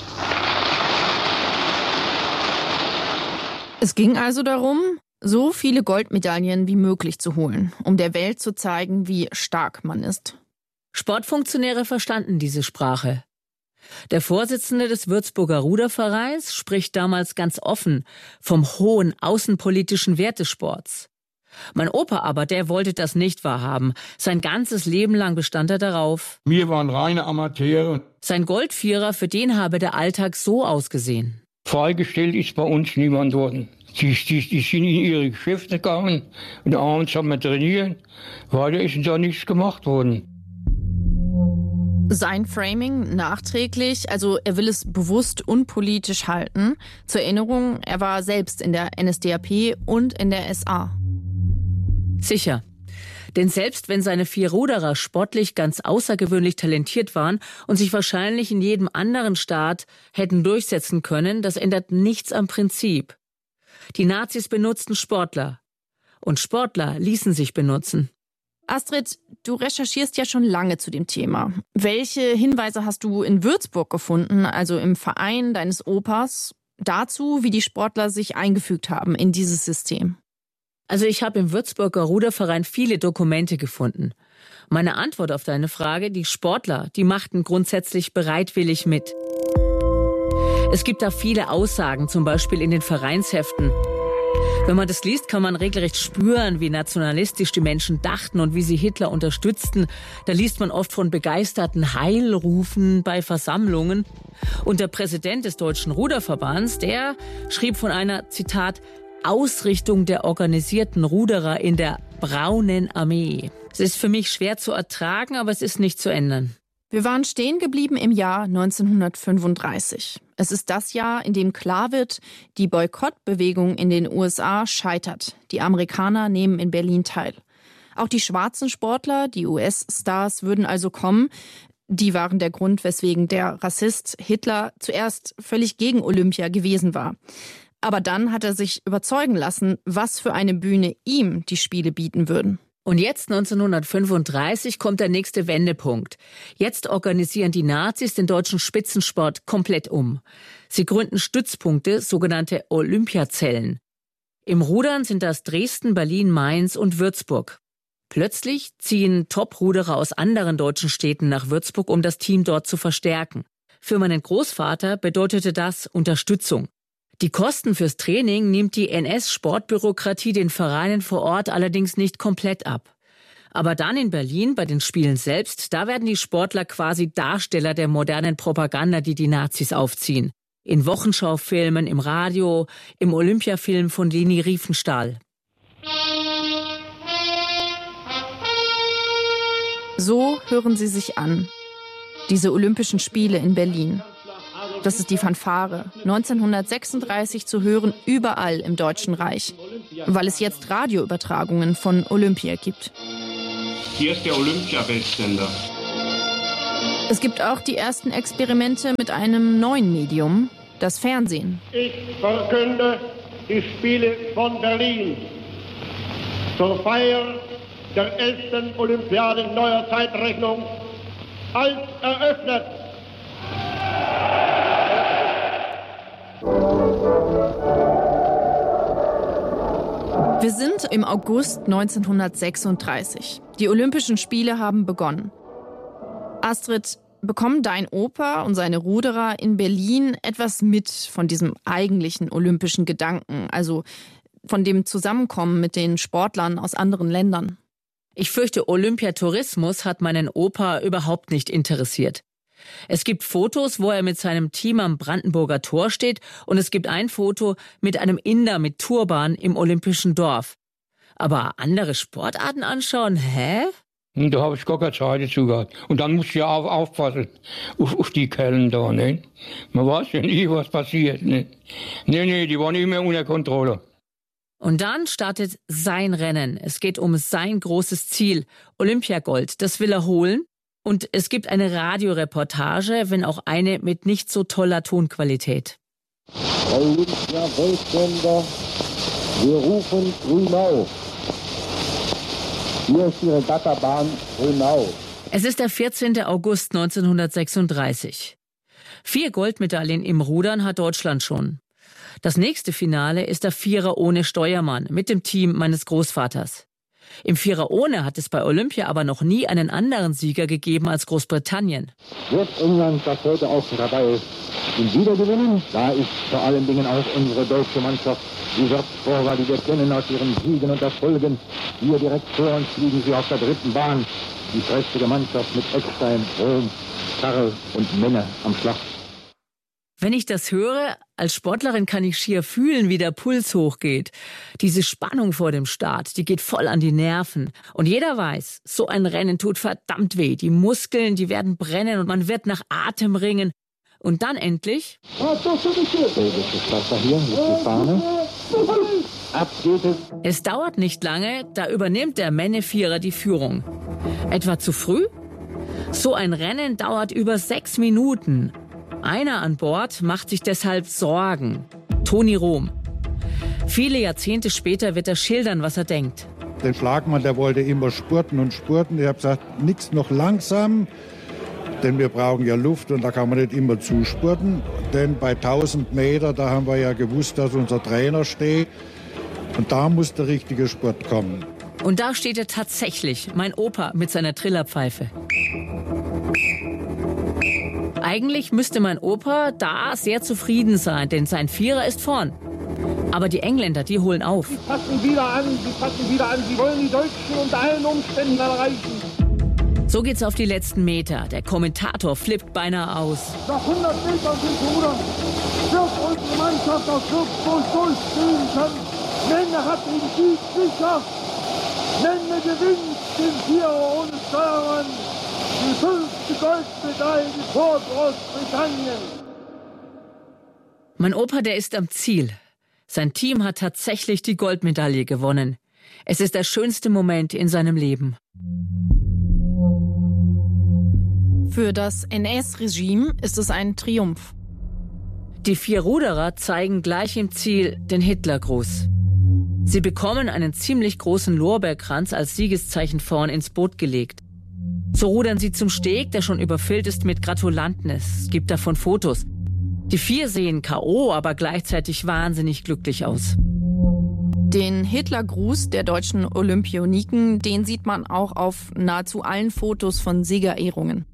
Es ging also darum, so viele Goldmedaillen wie möglich zu holen, um der Welt zu zeigen, wie stark man ist. Sportfunktionäre verstanden diese Sprache. Der Vorsitzende des Würzburger Rudervereins spricht damals ganz offen vom hohen außenpolitischen Wert des Sports. Mein Opa aber, der wollte das nicht wahrhaben. Sein ganzes Leben lang bestand er darauf. Wir waren reine Amateure. Sein Goldvierer, für den habe der Alltag so ausgesehen. Freigestellt ist bei uns niemand worden. Die, die, die sind in ihre Geschäfte gegangen und abends haben wir trainiert. Weiter ist da nichts gemacht worden. Sein Framing nachträglich, also er will es bewusst unpolitisch halten. Zur Erinnerung, er war selbst in der N S D A P und in der S A. Sicher. Denn selbst wenn seine vier Ruderer sportlich ganz außergewöhnlich talentiert waren und sich wahrscheinlich in jedem anderen Staat hätten durchsetzen können, das ändert nichts am Prinzip. Die Nazis benutzten Sportler. Und Sportler ließen sich benutzen. Astrid, du recherchierst ja schon lange zu dem Thema. Welche Hinweise hast du in Würzburg gefunden, also im Verein deines Opas, dazu, wie die Sportler sich eingefügt haben in dieses System? Also ich habe im Würzburger Ruderverein viele Dokumente gefunden. Meine Antwort auf deine Frage, die Sportler, die machten grundsätzlich bereitwillig mit. Es gibt da viele Aussagen, zum Beispiel in den Vereinsheften. Wenn man das liest, kann man regelrecht spüren, wie nationalistisch die Menschen dachten und wie sie Hitler unterstützten. Da liest man oft von begeisterten Heilrufen bei Versammlungen. Und der Präsident des Deutschen Ruderverbands, der schrieb von einer, Zitat, Ausrichtung der organisierten Ruderer in der Braunen Armee. Es ist für mich schwer zu ertragen, aber es ist nicht zu ändern. Wir waren stehen geblieben im Jahr neunzehnhundertfünfunddreißig. Es ist das Jahr, in dem klar wird, die Boykottbewegung in den U S A scheitert. Die Amerikaner nehmen in Berlin teil. Auch die schwarzen Sportler, die U S-Stars, würden also kommen. Die waren der Grund, weswegen der Rassist Hitler zuerst völlig gegen Olympia gewesen war. Aber dann hat er sich überzeugen lassen, was für eine Bühne ihm die Spiele bieten würden. Und jetzt neunzehnhundertfünfunddreißig kommt der nächste Wendepunkt. Jetzt organisieren die Nazis den deutschen Spitzensport komplett um. Sie gründen Stützpunkte, sogenannte Olympiazellen. Im Rudern sind das Dresden, Berlin, Mainz und Würzburg. Plötzlich ziehen Top-Ruderer aus anderen deutschen Städten nach Würzburg, um das Team dort zu verstärken. Für meinen Großvater bedeutete das Unterstützung. Die Kosten fürs Training nimmt die N S-Sportbürokratie den Vereinen vor Ort allerdings nicht komplett ab. Aber dann in Berlin, bei den Spielen selbst, da werden die Sportler quasi Darsteller der modernen Propaganda, die die Nazis aufziehen. In Wochenschaufilmen, im Radio, im Olympiafilm von Leni Riefenstahl. So hören sie sich an. Diese Olympischen Spiele in Berlin. Das ist die Fanfare, neunzehnhundertsechsunddreißig zu hören überall im Deutschen Reich, weil es jetzt Radioübertragungen von Olympia gibt. Hier ist der Olympia-Weltsender. Es gibt auch die ersten Experimente mit einem neuen Medium, das Fernsehen. Ich verkünde die Spiele von Berlin zur Feier der elften Olympiade neuer Zeitrechnung als eröffnet. Wir sind im August neunzehnhundertsechsunddreißig. Die Olympischen Spiele haben begonnen. Astrid, bekommen dein Opa und seine Ruderer in Berlin etwas mit von diesem eigentlichen olympischen Gedanken, also von dem Zusammenkommen mit den Sportlern aus anderen Ländern? Ich fürchte, Olympiatourismus hat meinen Opa überhaupt nicht interessiert. Es gibt Fotos, wo er mit seinem Team am Brandenburger Tor steht, und es gibt ein Foto mit einem Inder mit Turban im Olympischen Dorf. Aber andere Sportarten anschauen, hä? Da habe ich gar keine Zeit dazu gehabt. Und dann muss ich ja auch aufpassen auf, auf die Kerlen da, ne? Man weiß ja nie, was passiert, ne? Nee, nee, die waren immer unter Kontrolle. Und dann startet sein Rennen. Es geht um sein großes Ziel, Olympiagold. Das will er holen. Und es gibt eine Radioreportage, wenn auch eine mit nicht so toller Tonqualität. Olympia-Weltsender, wir rufen Grünau. Hier ist die Regattabahn Grünau. Es ist der vierzehnten August neunzehnhundertsechsunddreißig. Vier Goldmedaillen im Rudern hat Deutschland schon. Das nächste Finale ist der Vierer ohne Steuermann mit dem Team meines Großvaters. Im Vierer ohne hat es bei Olympia aber noch nie einen anderen Sieger gegeben als Großbritannien. Wird England, das heute auch dabei ist, ihn wieder gewinnen? Da ist vor allen Dingen auch unsere deutsche Mannschaft, die Würzburger, die wir kennen aus ihren Siegen und Erfolgen. Hier direkt vor uns fliegen sie auf der dritten Bahn. Die kräftige Mannschaft mit Eckstein, Rom, Karl und Menne am Schlag. Wenn ich das höre, als Sportlerin kann ich schier fühlen, wie der Puls hochgeht. Diese Spannung vor dem Start, die geht voll an die Nerven. Und jeder weiß, so ein Rennen tut verdammt weh. Die Muskeln, die werden brennen und man wird nach Atem ringen. Und dann endlich... Es dauert nicht lange, da übernimmt der Männervierer die Führung. Etwa zu früh? So ein Rennen dauert über sechs Minuten. Einer an Bord macht sich deshalb Sorgen. Toni Rohm. Viele Jahrzehnte später wird er schildern, was er denkt. Der Schlagmann, der wollte immer spurten und spurten. Ich habe gesagt, nichts noch langsam, denn wir brauchen ja Luft und da kann man nicht immer zuspurten. Denn bei tausend Meter, da haben wir ja gewusst, dass unser Trainer steht. Und da muss der richtige Spurt kommen. Und da steht er tatsächlich, mein Opa mit seiner Trillerpfeife. Eigentlich müsste mein Opa da sehr zufrieden sein, denn sein Vierer ist vorn. Aber die Engländer, die holen auf. Sie passen wieder an, sie passen wieder an. Sie wollen die Deutschen unter allen Umständen erreichen. So geht's auf die letzten Meter. Der Kommentator flippt beinahe aus. Nach hundert Metern sind Rudern. Wird unsere Mannschaft aus Würzburg durchziehen können. Menge hat den Sieg sicher. Menge gewinnt den Vierer ohne Steuermann. Die fünfte Goldmedaille vor Großbritannien. Mein Opa, der ist am Ziel. Sein Team hat tatsächlich die Goldmedaille gewonnen. Es ist der schönste Moment in seinem Leben. Für das N S-Regime ist es ein Triumph. Die vier Ruderer zeigen gleich im Ziel den Hitlergruß. Sie bekommen einen ziemlich großen Lorbeerkranz als Siegeszeichen vorn ins Boot gelegt. So rudern sie zum Steg, der schon überfüllt ist mit Gratulanten. Es gibt davon Fotos. Die vier sehen K O, aber gleichzeitig wahnsinnig glücklich aus. Den Hitlergruß der deutschen Olympioniken, den sieht man auch auf nahezu allen Fotos von Siegerehrungen.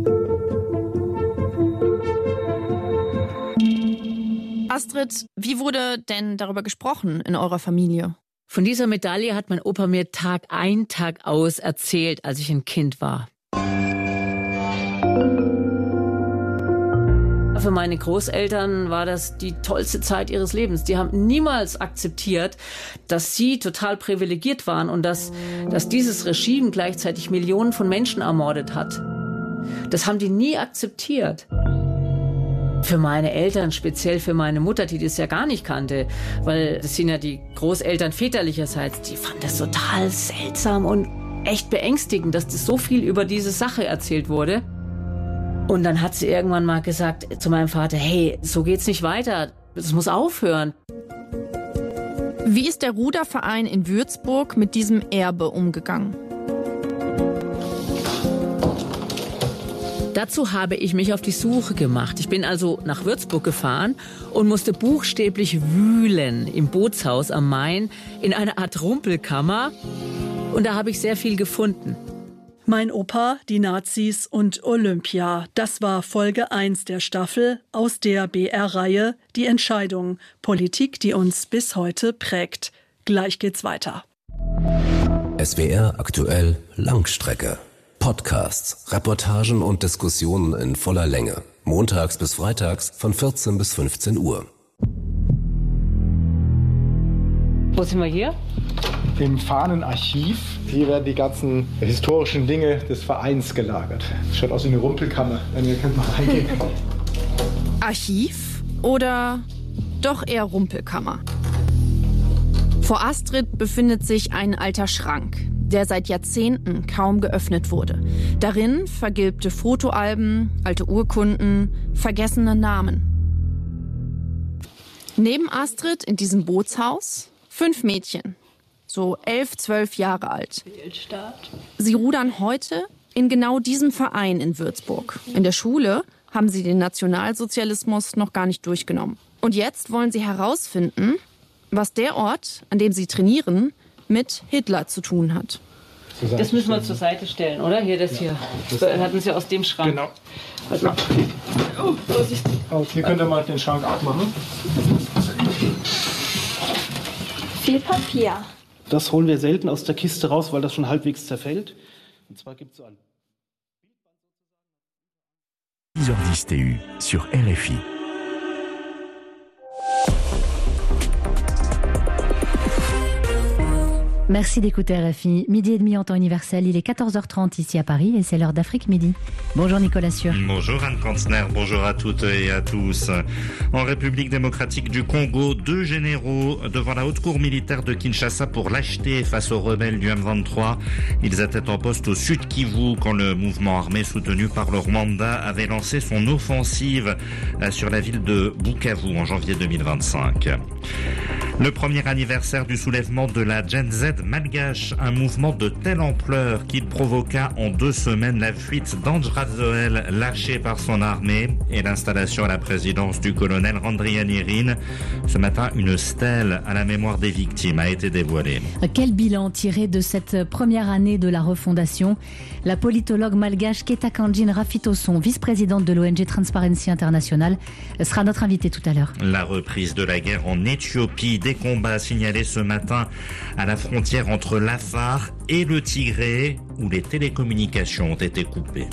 Astrid, wie wurde denn darüber gesprochen in eurer Familie? Von dieser Medaille hat mein Opa mir Tag ein, Tag aus erzählt, als ich ein Kind war. Für meine Großeltern war das die tollste Zeit ihres Lebens. Die haben niemals akzeptiert, dass sie total privilegiert waren und dass, dass dieses Regime gleichzeitig Millionen von Menschen ermordet hat. Das haben die nie akzeptiert. Für meine Eltern, speziell für meine Mutter, die das ja gar nicht kannte, weil das sind ja die Großeltern väterlicherseits, die fanden das total seltsam und echt beängstigend, dass das so viel über diese Sache erzählt wurde. Und dann hat sie irgendwann mal gesagt zu meinem Vater, hey, so geht's nicht weiter, das muss aufhören. Wie ist der Ruderverein in Würzburg mit diesem Erbe umgegangen? Dazu habe ich mich auf die Suche gemacht. Ich bin also nach Würzburg gefahren und musste buchstäblich wühlen im Bootshaus am Main in einer Art Rumpelkammer. Und da habe ich sehr viel gefunden. Mein Opa, die Nazis und Olympia. Das war Folge eins der Staffel aus der B R-Reihe Die Entscheidung. Politik, die uns bis heute prägt. Gleich geht's weiter. S W R aktuell Langstrecke. Podcasts, Reportagen und Diskussionen in voller Länge. Montags bis freitags von vierzehn bis fünfzehn Uhr. Wo sind wir hier? Im Fahnenarchiv. Hier werden die ganzen historischen Dinge des Vereins gelagert. Das schaut aus wie eine Rumpelkammer. Ihr könnt mal reingehen. Archiv oder doch eher Rumpelkammer? Vor Astrid befindet sich ein alter Schrank, der seit Jahrzehnten kaum geöffnet wurde. Darin vergilbte Fotoalben, alte Urkunden, vergessene Namen. Neben Astrid in diesem Bootshaus fünf Mädchen, so elf, zwölf Jahre alt. Sie rudern heute in genau diesem Verein in Würzburg. In der Schule haben sie den Nationalsozialismus noch gar nicht durchgenommen. Und jetzt wollen sie herausfinden, was der Ort, an dem sie trainieren, mit Hitler zu tun hat. Das müssen wir zur Seite stellen, oder? Hier, das hier. Das hatten sie aus dem Schrank. Genau. Warte mal. Oh, Vorsicht. Oh, hier könnt ihr mal den Schrank abmachen. Viel Papier. Das holen wir selten aus der Kiste raus, weil das schon halbwegs zerfällt. Und zwar gibt es so ein dix heures dix T U sur R F I. Merci d'écouter R F I. Midi et demi en temps universel, il est quatorze heures trente ici à Paris et c'est l'heure d'Afrique Midi. Bonjour Nicolas Sûr. Bonjour Anne Kantner, bonjour à toutes et à tous. En République démocratique du Congo, deux généraux devant la haute cour militaire de Kinshasa pour lâcheté face aux rebelles du M vingt-trois. Ils étaient en poste au sud Kivu quand le mouvement armé soutenu par le Rwanda avait lancé son offensive sur la ville de Bukavu en janvier deux mille vingt-cinq. Le premier anniversaire du soulèvement de la Gen Z malgache, un mouvement de telle ampleur qu'il provoqua en deux semaines la fuite d'Andra Zoel, lâché par son armée, et l'installation à la présidence du colonel Randrianirine. Ce matin, une stèle à la mémoire des victimes a été dévoilée. Quel bilan tiré de cette première année de la refondation? La politologue malgache Ketakanjin Rafitoson, vice-présidente de l'O N G Transparency International, sera notre invitée tout à l'heure. La reprise de la guerre en Éthiopie, des combats signalés ce matin à la frontière entre l'Afar et le Tigré, où les télécommunications ont été coupées.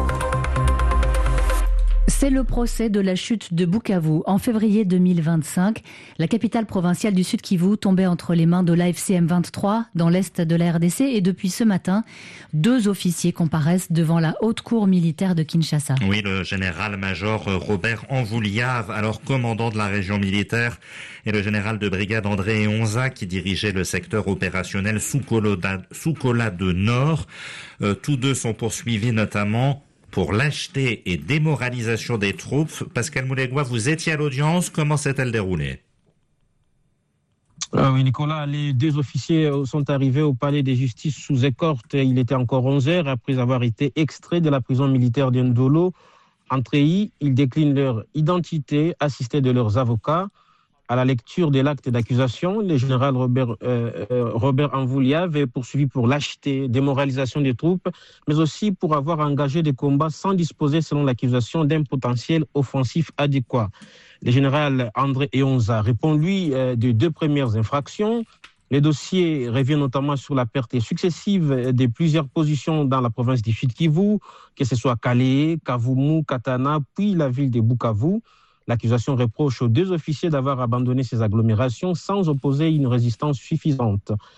C'est le procès de la chute de Bukavu. En février deux mille vingt-cinq, la capitale provinciale du Sud Kivu tombait entre les mains de l'A F C M vingt-trois dans l'est de la R D C et depuis ce matin, deux officiers comparaissent devant la haute cour militaire de Kinshasa. Oui, le général-major Robert Anvouliave, alors commandant de la région militaire, et le général de brigade André Eonza qui dirigeait le secteur opérationnel Soukola de Nord. Euh, tous deux sont poursuivis notamment pour lâcheté et démoralisation des troupes. Pascal Moulegua, vous étiez à l'audience. Comment s'est-elle déroulée? Euh, oui, Nicolas, les deux officiers sont arrivés au palais de justice sous escorte. Il était encore onze heures après avoir été extraits de la prison militaire d'Ndolo. Entrés, ils déclinent leur identité, assistés de leurs avocats. À la lecture de l'acte d'accusation, le général Robert, euh, Robert Anvouliave est poursuivi pour lâcheté, démoralisation des troupes, mais aussi pour avoir engagé des combats sans disposer, selon l'accusation, d'un potentiel offensif adéquat. Le général André Eonza répond, lui, euh, des deux premières infractions. Les dossiers reviennent notamment sur la perte successive de plusieurs positions dans la province du Sud Kivu, que ce soit Kalehe, Kavumu, Katana, puis la ville de Bukavu. L'accusation reproche aux deux officiers d'avoir abandonné ces agglomérations sans opposer une résistance suffisante.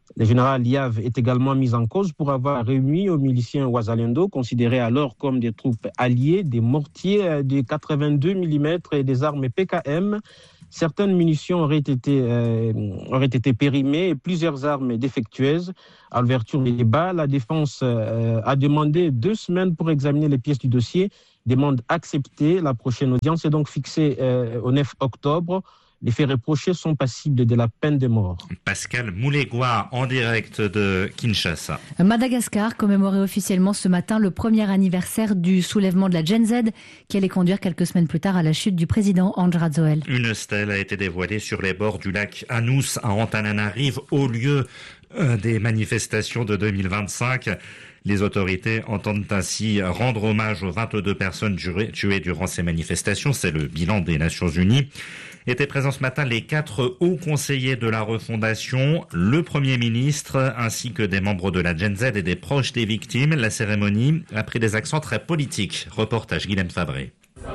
Le général Liav est également mis en cause pour avoir remis aux miliciens Wazalendo, considérés alors comme des troupes alliées, des mortiers de quatre-vingt-deux millimètres et des armes P K M. Certaines munitions auraient été, euh, auraient été périmées et plusieurs armes défectueuses. À l'ouverture des débats, la défense euh, a demandé deux semaines pour examiner les pièces du dossier. Demande acceptée. La prochaine audience est donc fixée euh, au neuf octobre. Les faits reprochés sont passibles de la peine de mort. Pascal Moulégois en direct de Kinshasa. Madagascar commémorait officiellement ce matin le premier anniversaire du soulèvement de la Gen Z qui allait conduire quelques semaines plus tard à la chute du président Andry Rajoelina. Une stèle a été dévoilée sur les bords du lac Anous à Antananarive au lieu euh, des manifestations de deux mille vingt-cinq. Les autorités entendent ainsi rendre hommage aux vingt-deux personnes tuées durant ces manifestations. C'est le bilan des Nations Unies. Étaient présents ce matin les quatre hauts conseillers de la refondation, le Premier ministre ainsi que des membres de la Gen Z et des proches des victimes. La cérémonie a pris des accents très politiques. Reportage Guilhem Fabré.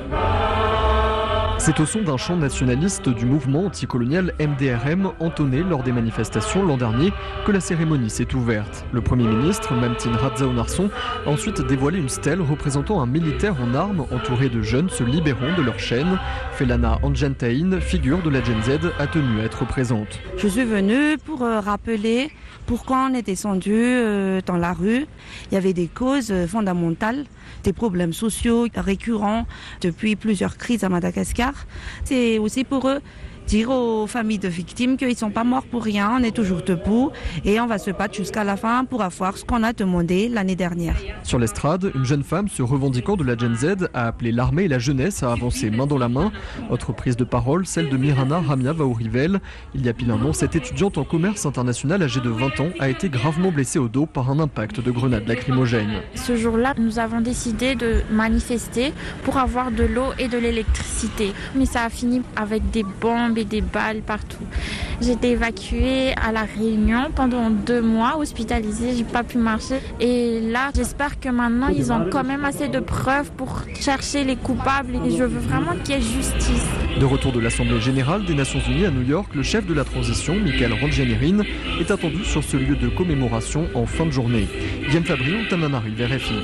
C'est au son d'un chant nationaliste du mouvement anticolonial M D R M entonné lors des manifestations l'an dernier que la cérémonie s'est ouverte. Le Premier ministre, Mamtin Radzao-Narsong, a ensuite dévoilé une stèle représentant un militaire en armes entouré de jeunes se libérant de leur chaîne. Felana Anjantaïn, figure de la Gen Z, a tenu à être présente. Je suis venue pour euh, rappeler pourquoi on est descendu euh, dans la rue. Il y avait des causes euh, fondamentales, des problèmes sociaux récurrents depuis plusieurs crises à Madagascar. C'est aussi pour eux dire aux familles de victimes qu'ils ne sont pas morts pour rien, on est toujours debout et on va se battre jusqu'à la fin pour avoir ce qu'on a demandé l'année dernière. Sur l'estrade, une jeune femme se revendiquant de la Gen Z a appelé l'armée et la jeunesse à avancer main dans la main. Autre prise de parole, celle de Mirana Ramia Vaourivel. Il y a pile un an, cette étudiante en commerce international âgée de vingt ans a été gravement blessée au dos par un impact de grenade lacrymogène. Ce jour-là, nous avons décidé de manifester pour avoir de l'eau et de l'électricité. Mais ça a fini avec des bombes et des balles partout. J'ai été évacuée à La Réunion pendant deux mois, hospitalisée, j'ai pas pu marcher. Et là, j'espère que maintenant, ils ont quand même assez de preuves pour chercher les coupables et je veux vraiment qu'il y ait justice. De retour de l'Assemblée générale des Nations Unies à New York, le chef de la transition, Michael Randjanirin, est attendu sur ce lieu de commémoration en fin de journée. Guillaume Fabry, Antananarive, R F I.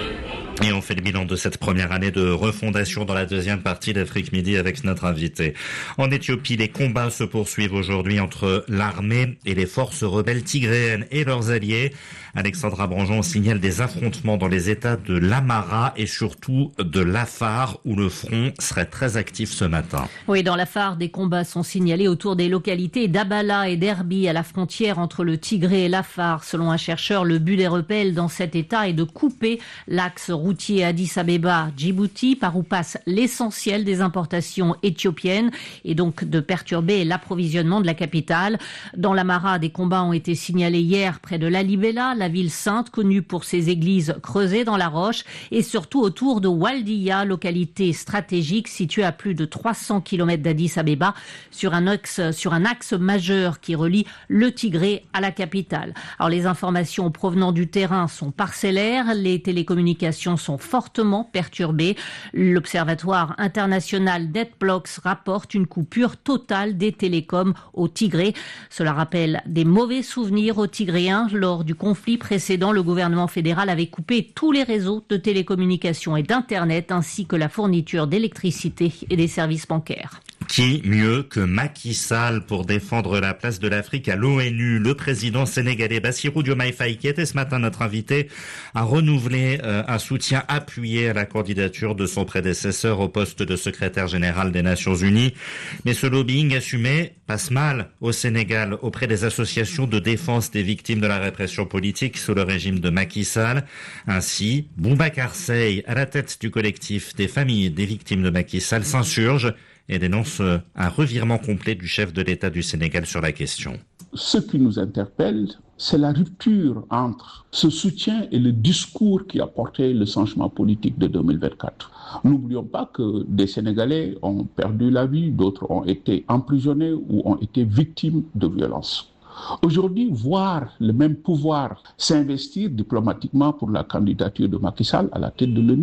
Et on fait le bilan de cette première année de refondation dans la deuxième partie d'Afrique Midi avec notre invité. En Éthiopie, les combats se poursuivent aujourd'hui entre l'armée et les forces rebelles tigréennes et leurs alliés. Alexandra Branjon signale des affrontements dans les États de l'Amara et surtout de l'Afar où le front serait très actif ce matin. Oui, dans l'Afar, des combats sont signalés autour des localités d'Abala et d'Erbi à la frontière entre le Tigré et l'Afar. Selon un chercheur, le but des rebelles dans cet État est de couper l'axe routier Addis Abeba-Djibouti par où passe l'essentiel des importations éthiopiennes et donc de perturber l'approvisionnement de la capitale. Dans l'Amara, des combats ont été signalés hier près de Lalibela, la ville sainte connue pour ses églises creusées dans la roche et surtout autour de Waldiya, localité stratégique située à plus de trois cents kilomètres d'Addis Abeba sur un axe, sur un axe majeur qui relie le Tigré à la capitale. Alors les informations provenant du terrain sont parcellaires, les télécommunications sont fortement perturbées. L'Observatoire international d'Edblocks rapporte une coupure totale des télécoms au Tigré. Cela rappelle des mauvais souvenirs aux Tigréens lors du conflit précédent. Le gouvernement fédéral avait coupé tous les réseaux de télécommunications et d'Internet ainsi que la fourniture d'électricité et des services bancaires. Qui mieux que Macky Sall pour défendre la place de l'Afrique à l'ONU? Le président sénégalais Bassirou Diomaye Faye, qui était ce matin notre invité, a renouvelé euh, un soutien appuyé à la candidature de son prédécesseur au poste de secrétaire général des Nations Unies. Mais ce lobbying assumé passe mal au Sénégal auprès des associations de défense des victimes de la répression politique sous le régime de Macky Sall. Ainsi, Boubacar Seye, à la tête du collectif des familles des victimes de Macky Sall, s'insurge et dénonce un revirement complet du chef de l'État du Sénégal sur la question. Ce qui nous interpelle, c'est la rupture entre ce soutien et le discours qui a porté le changement politique de deux mille vingt-quatre. N'oublions pas que des Sénégalais ont perdu la vie, d'autres ont été emprisonnés ou ont été victimes de violences. Aujourd'hui, voir le même pouvoir s'investir diplomatiquement pour la candidature de Macky Sall à la tête de l'ONU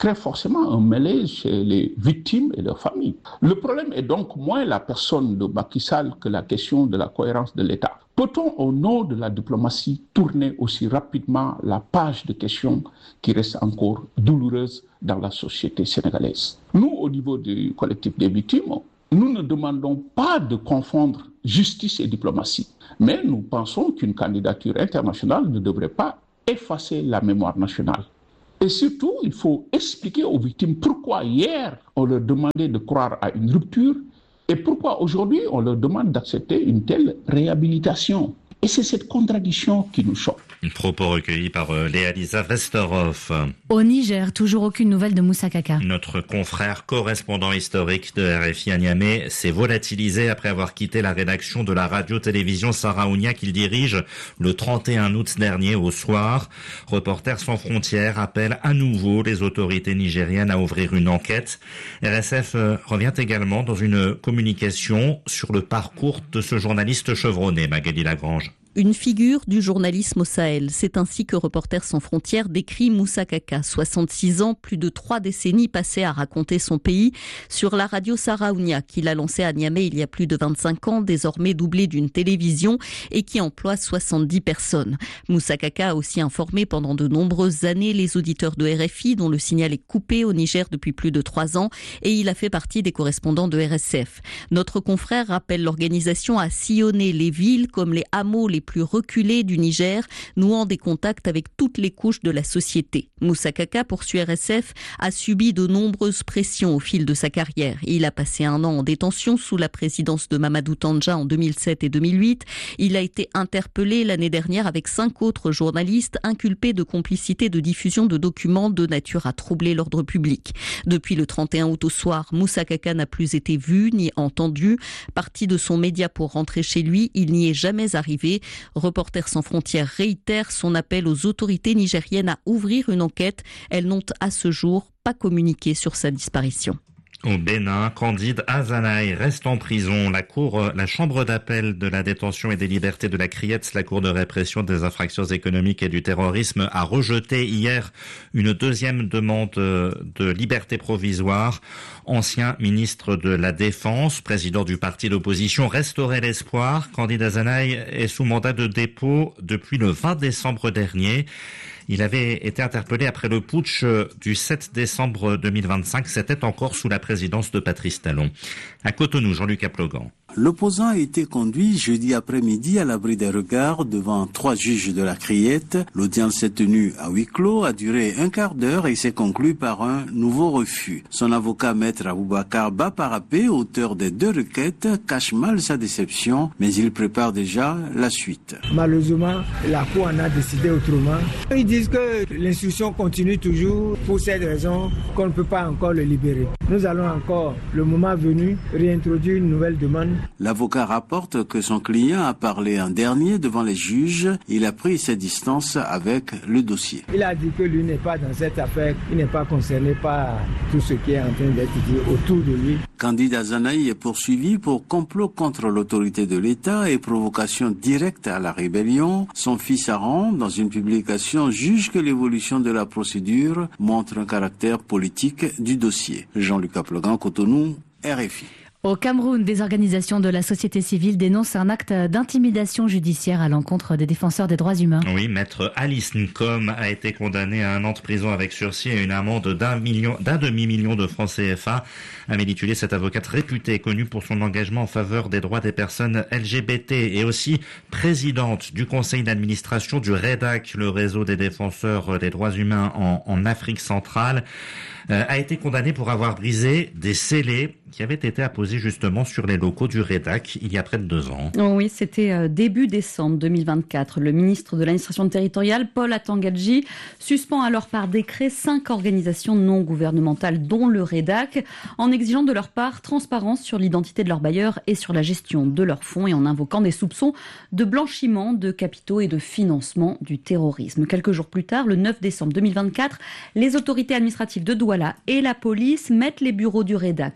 crée forcément un malaise chez les victimes et leurs familles. Le problème est donc moins la personne de Macky Sall que la question de la cohérence de l'État. Peut-on, au nom de la diplomatie, tourner aussi rapidement la page de questions qui restent encore douloureuses dans la société sénégalaise? Nous, au niveau du collectif des victimes, nous ne demandons pas de confondre justice et diplomatie, mais nous pensons qu'une candidature internationale ne devrait pas effacer la mémoire nationale. Et surtout, il faut expliquer aux victimes pourquoi hier on leur demandait de croire à une rupture et pourquoi aujourd'hui on leur demande d'accepter une telle réhabilitation. Et c'est cette contradiction qui nous choque. Un propos recueilli par Léa-Lisa Vesterhoff. Au Niger, toujours aucune nouvelle de Moussa Kaka. Notre confrère correspondant historique de R F I à Niamey s'est volatilisé après avoir quitté la rédaction de la radio-télévision Saraounia qu'il dirige le trente et un août dernier au soir. Reporters sans frontières appelle à nouveau les autorités nigériennes à ouvrir une enquête. R S F revient également dans une communication sur le parcours de ce journaliste chevronné, Magali Lagrange. Une figure du journalisme au Sahel. C'est ainsi que Reporters sans frontières décrit Moussa Kaka. soixante-six ans, plus de trois décennies passées à raconter son pays sur la radio Saraounia, qu'il a lancée à Niamey il y a plus de vingt-cinq ans, désormais doublée d'une télévision et qui emploie soixante-dix personnes. Moussa Kaka a aussi informé pendant de nombreuses années les auditeurs de R F I, dont le signal est coupé au Niger depuis plus de trois ans, et il a fait partie des correspondants de R S F. Notre confrère rappelle l'organisation a sillonné les villes comme les hameaux les plus reculés du Niger, nouant des contacts avec toutes les couches de la société. Moussa Kaka, poursuit R S F, a subi de nombreuses pressions au fil de sa carrière. Il a passé un an en détention sous la présidence de Mamadou Tandja en deux mille sept et deux mille huit. Il a été interpellé l'année dernière avec cinq autres journalistes inculpés de complicité de diffusion de documents de nature à troubler l'ordre public. Depuis le trente et un août au soir, Moussa Kaka n'a plus été vu ni entendu. Parti de son média pour rentrer chez lui, il n'y est jamais arrivé. Reporters sans frontières réitère son appel aux autorités nigériennes à ouvrir une enquête. Elles n'ont à ce jour pas communiqué sur sa disparition. Au Bénin, Candide Azanaï reste en prison. La cour, la chambre d'appel de la détention et des libertés de la Criette, la cour de répression des infractions économiques et du terrorisme, a rejeté hier une deuxième demande de liberté provisoire. Ancien ministre de la Défense, président du parti d'opposition Restaurer l'espoir, Candide Azanaï est sous mandat de dépôt depuis le vingt décembre dernier. Il avait été interpellé après le putsch du sept décembre deux mille vingt-cinq. C'était encore sous la présidence de Patrice Talon. À Cotonou, Jean-Luc Aplogan. L'opposant a été conduit jeudi après-midi à l'abri des regards devant trois juges de la Criette. L'audience s'est tenue à huis clos, a duré un quart d'heure et s'est conclue par un nouveau refus. Son avocat, maître Aboubakar Baparapé, auteur des deux requêtes, cache mal sa déception, mais il prépare déjà la suite. Malheureusement, la Cour en a décidé autrement. Ils disent que l'instruction continue toujours pour cette raison qu'on ne peut pas encore le libérer. Nous allons encore, le moment venu, réintroduire une nouvelle demande. L'avocat rapporte que son client a parlé en dernier devant les juges. Il a pris ses distances avec le dossier. Il a dit que lui n'est pas dans cette affaire, il n'est pas concerné par tout ce qui est en train d'être dit autour de lui. Candide Azanaï est poursuivi pour complot contre l'autorité de l'État et provocation directe à la rébellion. Son fils Aaron, dans une publication, juge que l'évolution de la procédure montre un caractère politique du dossier. Jean-Luc Aplogan, Cotonou, R F I. Au Cameroun, des organisations de la société civile dénoncent un acte d'intimidation judiciaire à l'encontre des défenseurs des droits humains. Oui, maître Alice Nkom a été condamné à un an de prison avec sursis et une amende d'un million, d'un demi-million de francs C F A. Amélie Tullier, cette avocate réputée, connue pour son engagement en faveur des droits des personnes L G B T et aussi présidente du conseil d'administration du REDAC, le réseau des défenseurs des droits humains en, en Afrique centrale, euh, a été condamnée pour avoir brisé des scellés qui avaient été apposés justement sur les locaux du REDAC il y a près de deux ans. Oh oui, c'était début décembre deux mille vingt-quatre. Le ministre de l'administration territoriale, Paul Atangadji, suspend alors par décret cinq organisations non gouvernementales, dont le REDAC, en exigeant de leur part transparence sur l'identité de leurs bailleurs et sur la gestion de leurs fonds et en invoquant des soupçons de blanchiment de capitaux et de financement du terrorisme. Quelques jours plus tard, le neuf décembre deux mille vingt-quatre, les autorités administratives de Douala et la police mettent les bureaux du REDAC sous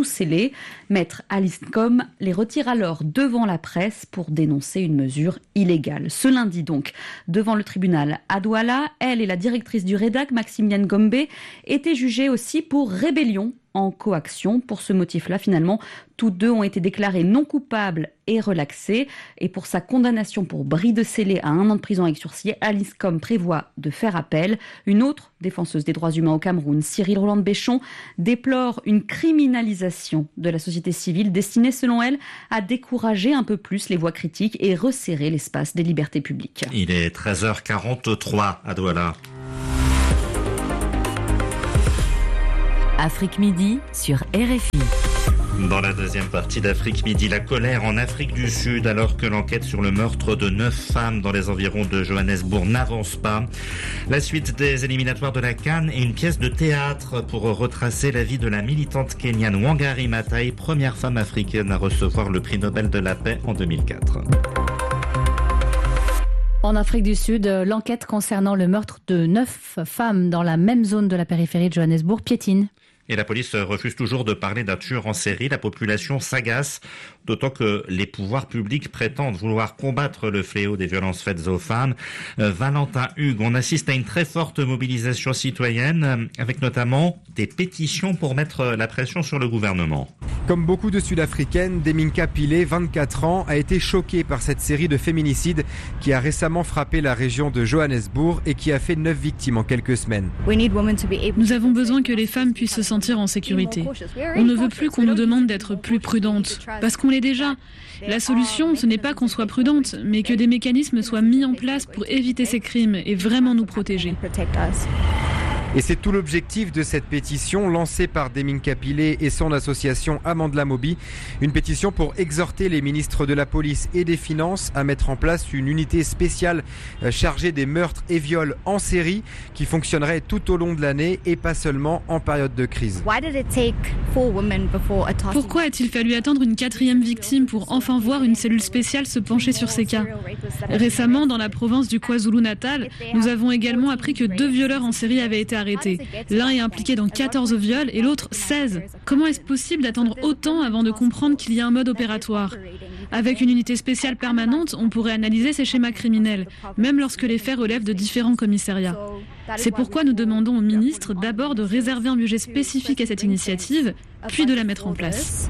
sous scellés. Maître Alice Com les retire alors devant la presse pour dénoncer une mesure illégale. Ce lundi donc, devant le tribunal à Douala, elle et la directrice du Redac, Maximienne Gombe, étaient jugées aussi pour rébellion en coaction. Pour ce motif-là, finalement, toutes deux ont été déclarées non coupables et relaxées. Et pour sa condamnation pour bris de scellé à un an de prison avec sursis, Alice Com prévoit de faire appel. Une autre défenseuse des droits humains au Cameroun, Cyril Roland-Béchon, déplore une criminalisation de la société civile destinée, selon elle, à décourager un peu plus les voix critiques et resserrer l'espace des libertés publiques. Il est treize heures quarante-trois à Douala. Afrique Midi sur R F I. Dans la deuxième partie d'Afrique Midi, la colère en Afrique du Sud alors que l'enquête sur le meurtre de neuf femmes dans les environs de Johannesburg n'avance pas. La suite des éliminatoires de la CAN et une pièce de théâtre pour retracer la vie de la militante kenyane Wangari Maathai, première femme africaine à recevoir le prix Nobel de la paix en deux mille quatre. En Afrique du Sud, l'enquête concernant le meurtre de neuf femmes dans la même zone de la périphérie de Johannesburg piétine. Et la police refuse toujours de parler d'un tueur en série. La population s'agace, d'autant que les pouvoirs publics prétendent vouloir combattre le fléau des violences faites aux femmes. Euh, Valentin Hugues, on assiste à une très forte mobilisation citoyenne, avec notamment des pétitions pour mettre la pression sur le gouvernement. Comme beaucoup de Sud-Africaines, Deminka Pillay, vingt-quatre ans, a été choquée par cette série de féminicides qui a récemment frappé la région de Johannesburg et qui a fait neuf victimes en quelques semaines. Nous avons besoin que les femmes puissent se sentir en sécurité. On ne veut plus qu'on nous demande d'être plus prudentes, parce qu'on l'est déjà. La solution, ce n'est pas qu'on soit prudente, mais que des mécanismes soient mis en place pour éviter ces crimes et vraiment nous protéger. Et c'est tout l'objectif de cette pétition lancée par Deminka Pillay et son association Amandla Mobi. Une pétition pour exhorter les ministres de la police et des finances à mettre en place une unité spéciale chargée des meurtres et viols en série qui fonctionnerait tout au long de l'année et pas seulement en période de crise. Pourquoi a-t-il fallu attendre une quatrième victime pour enfin voir une cellule spéciale se pencher sur ces cas ? Récemment, dans la province du KwaZulu-Natal, nous avons également appris que deux violeurs en série avaient été arrêtés. L'un est impliqué dans quatorze viols et l'autre seize. Comment est-ce possible d'attendre autant avant de comprendre qu'il y a un mode opératoire ? Avec une unité spéciale permanente, on pourrait analyser ces schémas criminels, même lorsque les faits relèvent de différents commissariats. C'est pourquoi nous demandons au ministre d'abord de réserver un budget spécifique à cette initiative, puis de la mettre en place.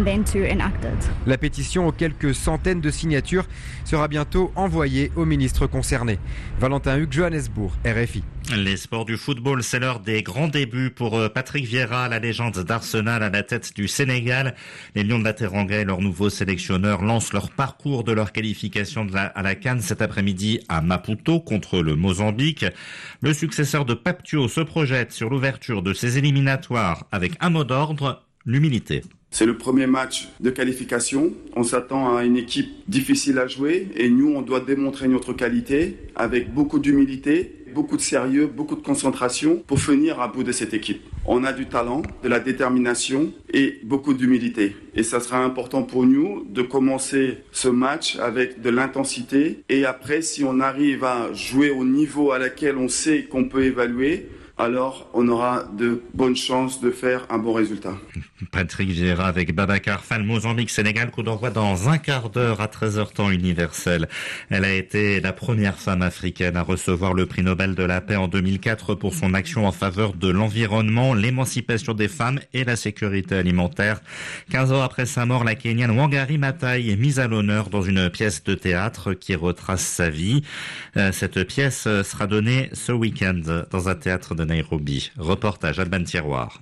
La pétition aux quelques centaines de signatures sera bientôt envoyée aux ministres concernés. Valentin Hugues, Johannesburg, R F I. Les sports du football, c'est l'heure des grands débuts pour Patrick Vieira, la légende d'Arsenal à la tête du Sénégal. Les Lions de la Teranga et leur nouveau sélectionneur lancent leur parcours de leur qualification de la, à la CAN cet après-midi à Maputo contre le Mozambique. Le successeur de Pape Thiaw se projette sur l'ouverture de ses éliminatoires avec un mot d'ordre, l'humilité. C'est le premier match de qualification. On s'attend à une équipe difficile à jouer et nous, on doit démontrer notre qualité avec beaucoup d'humilité, beaucoup de sérieux, beaucoup de concentration pour venir à bout de cette équipe. On a du talent, de la détermination et beaucoup d'humilité. Et ça sera important pour nous de commencer ce match avec de l'intensité. Et après, si on arrive à jouer au niveau à laquelle on sait qu'on peut évaluer, alors on aura de bonnes chances de faire un bon résultat. Patrick Vieira avec Babacar Fall, Mozambique-Sénégal, coup d'envoi dans un quart d'heure à treize heures temps universel. Elle a été la première femme africaine à recevoir le prix Nobel de la paix en deux mille quatre pour son action en faveur de l'environnement, l'émancipation des femmes et la sécurité alimentaire. quinze ans après sa mort, la Kenyane Wangari Maathai est mise à l'honneur dans une pièce de théâtre qui retrace sa vie. Cette pièce sera donnée ce week-end dans un théâtre de Nairobi. Reportage Alban Tiroir.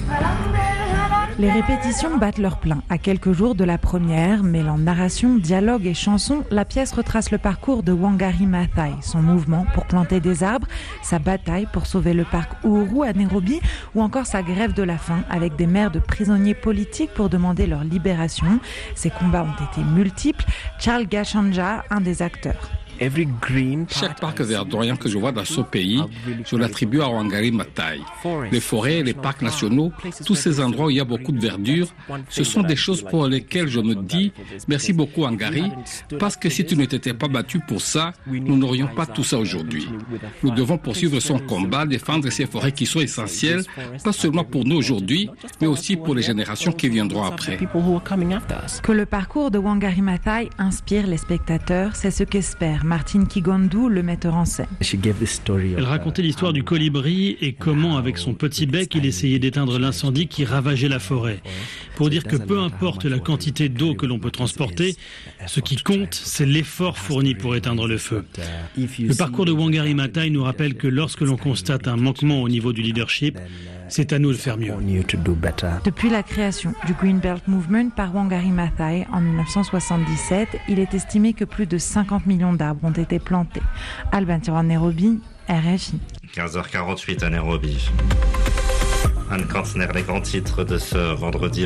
Les répétitions battent leur plein. À quelques jours de la première, mêlant narration, dialogue et chanson, la pièce retrace le parcours de Wangari Maathai, son mouvement pour planter des arbres, sa bataille pour sauver le parc Uhuru à Nairobi ou encore sa grève de la faim avec des mères de prisonniers politiques pour demander leur libération. Ces combats ont été multiples. Charles Gachanja, un des acteurs. Chaque parc verdoyant que je vois dans ce pays, je l'attribue à Wangari Maathai. Les forêts, les parcs nationaux, tous ces endroits où il y a beaucoup de verdure, ce sont des choses pour lesquelles je me dis merci beaucoup Wangari, parce que si tu ne t'étais pas battu pour ça, nous n'aurions pas tout ça aujourd'hui. Nous devons poursuivre son combat, défendre ces forêts qui sont essentielles, pas seulement pour nous aujourd'hui, mais aussi pour les générations qui viendront après. Que le parcours de Wangari Maathai inspire les spectateurs, c'est ce qu'espère Martin Kigondu, le metteur en scène. Elle racontait l'histoire du colibri et comment, avec son petit bec, il essayait d'éteindre l'incendie qui ravageait la forêt. Pour dire que peu importe la quantité d'eau que l'on peut transporter, ce qui compte, c'est l'effort fourni pour éteindre le feu. Le parcours de Wangari Maathai nous rappelle que lorsque l'on constate un manquement au niveau du leadership, c'est à nous de faire mieux. Depuis la création du Green Belt Movement par Wangari Maathai en mille neuf cent soixante-dix-sept, il est estimé que plus de cinquante millions d'arbres ont été plantés. Albin Tiron, Nairobi, R F I. quinze heures quarante-huit à Nairobi. Anne Kantner, les grands titres de ce vendredi.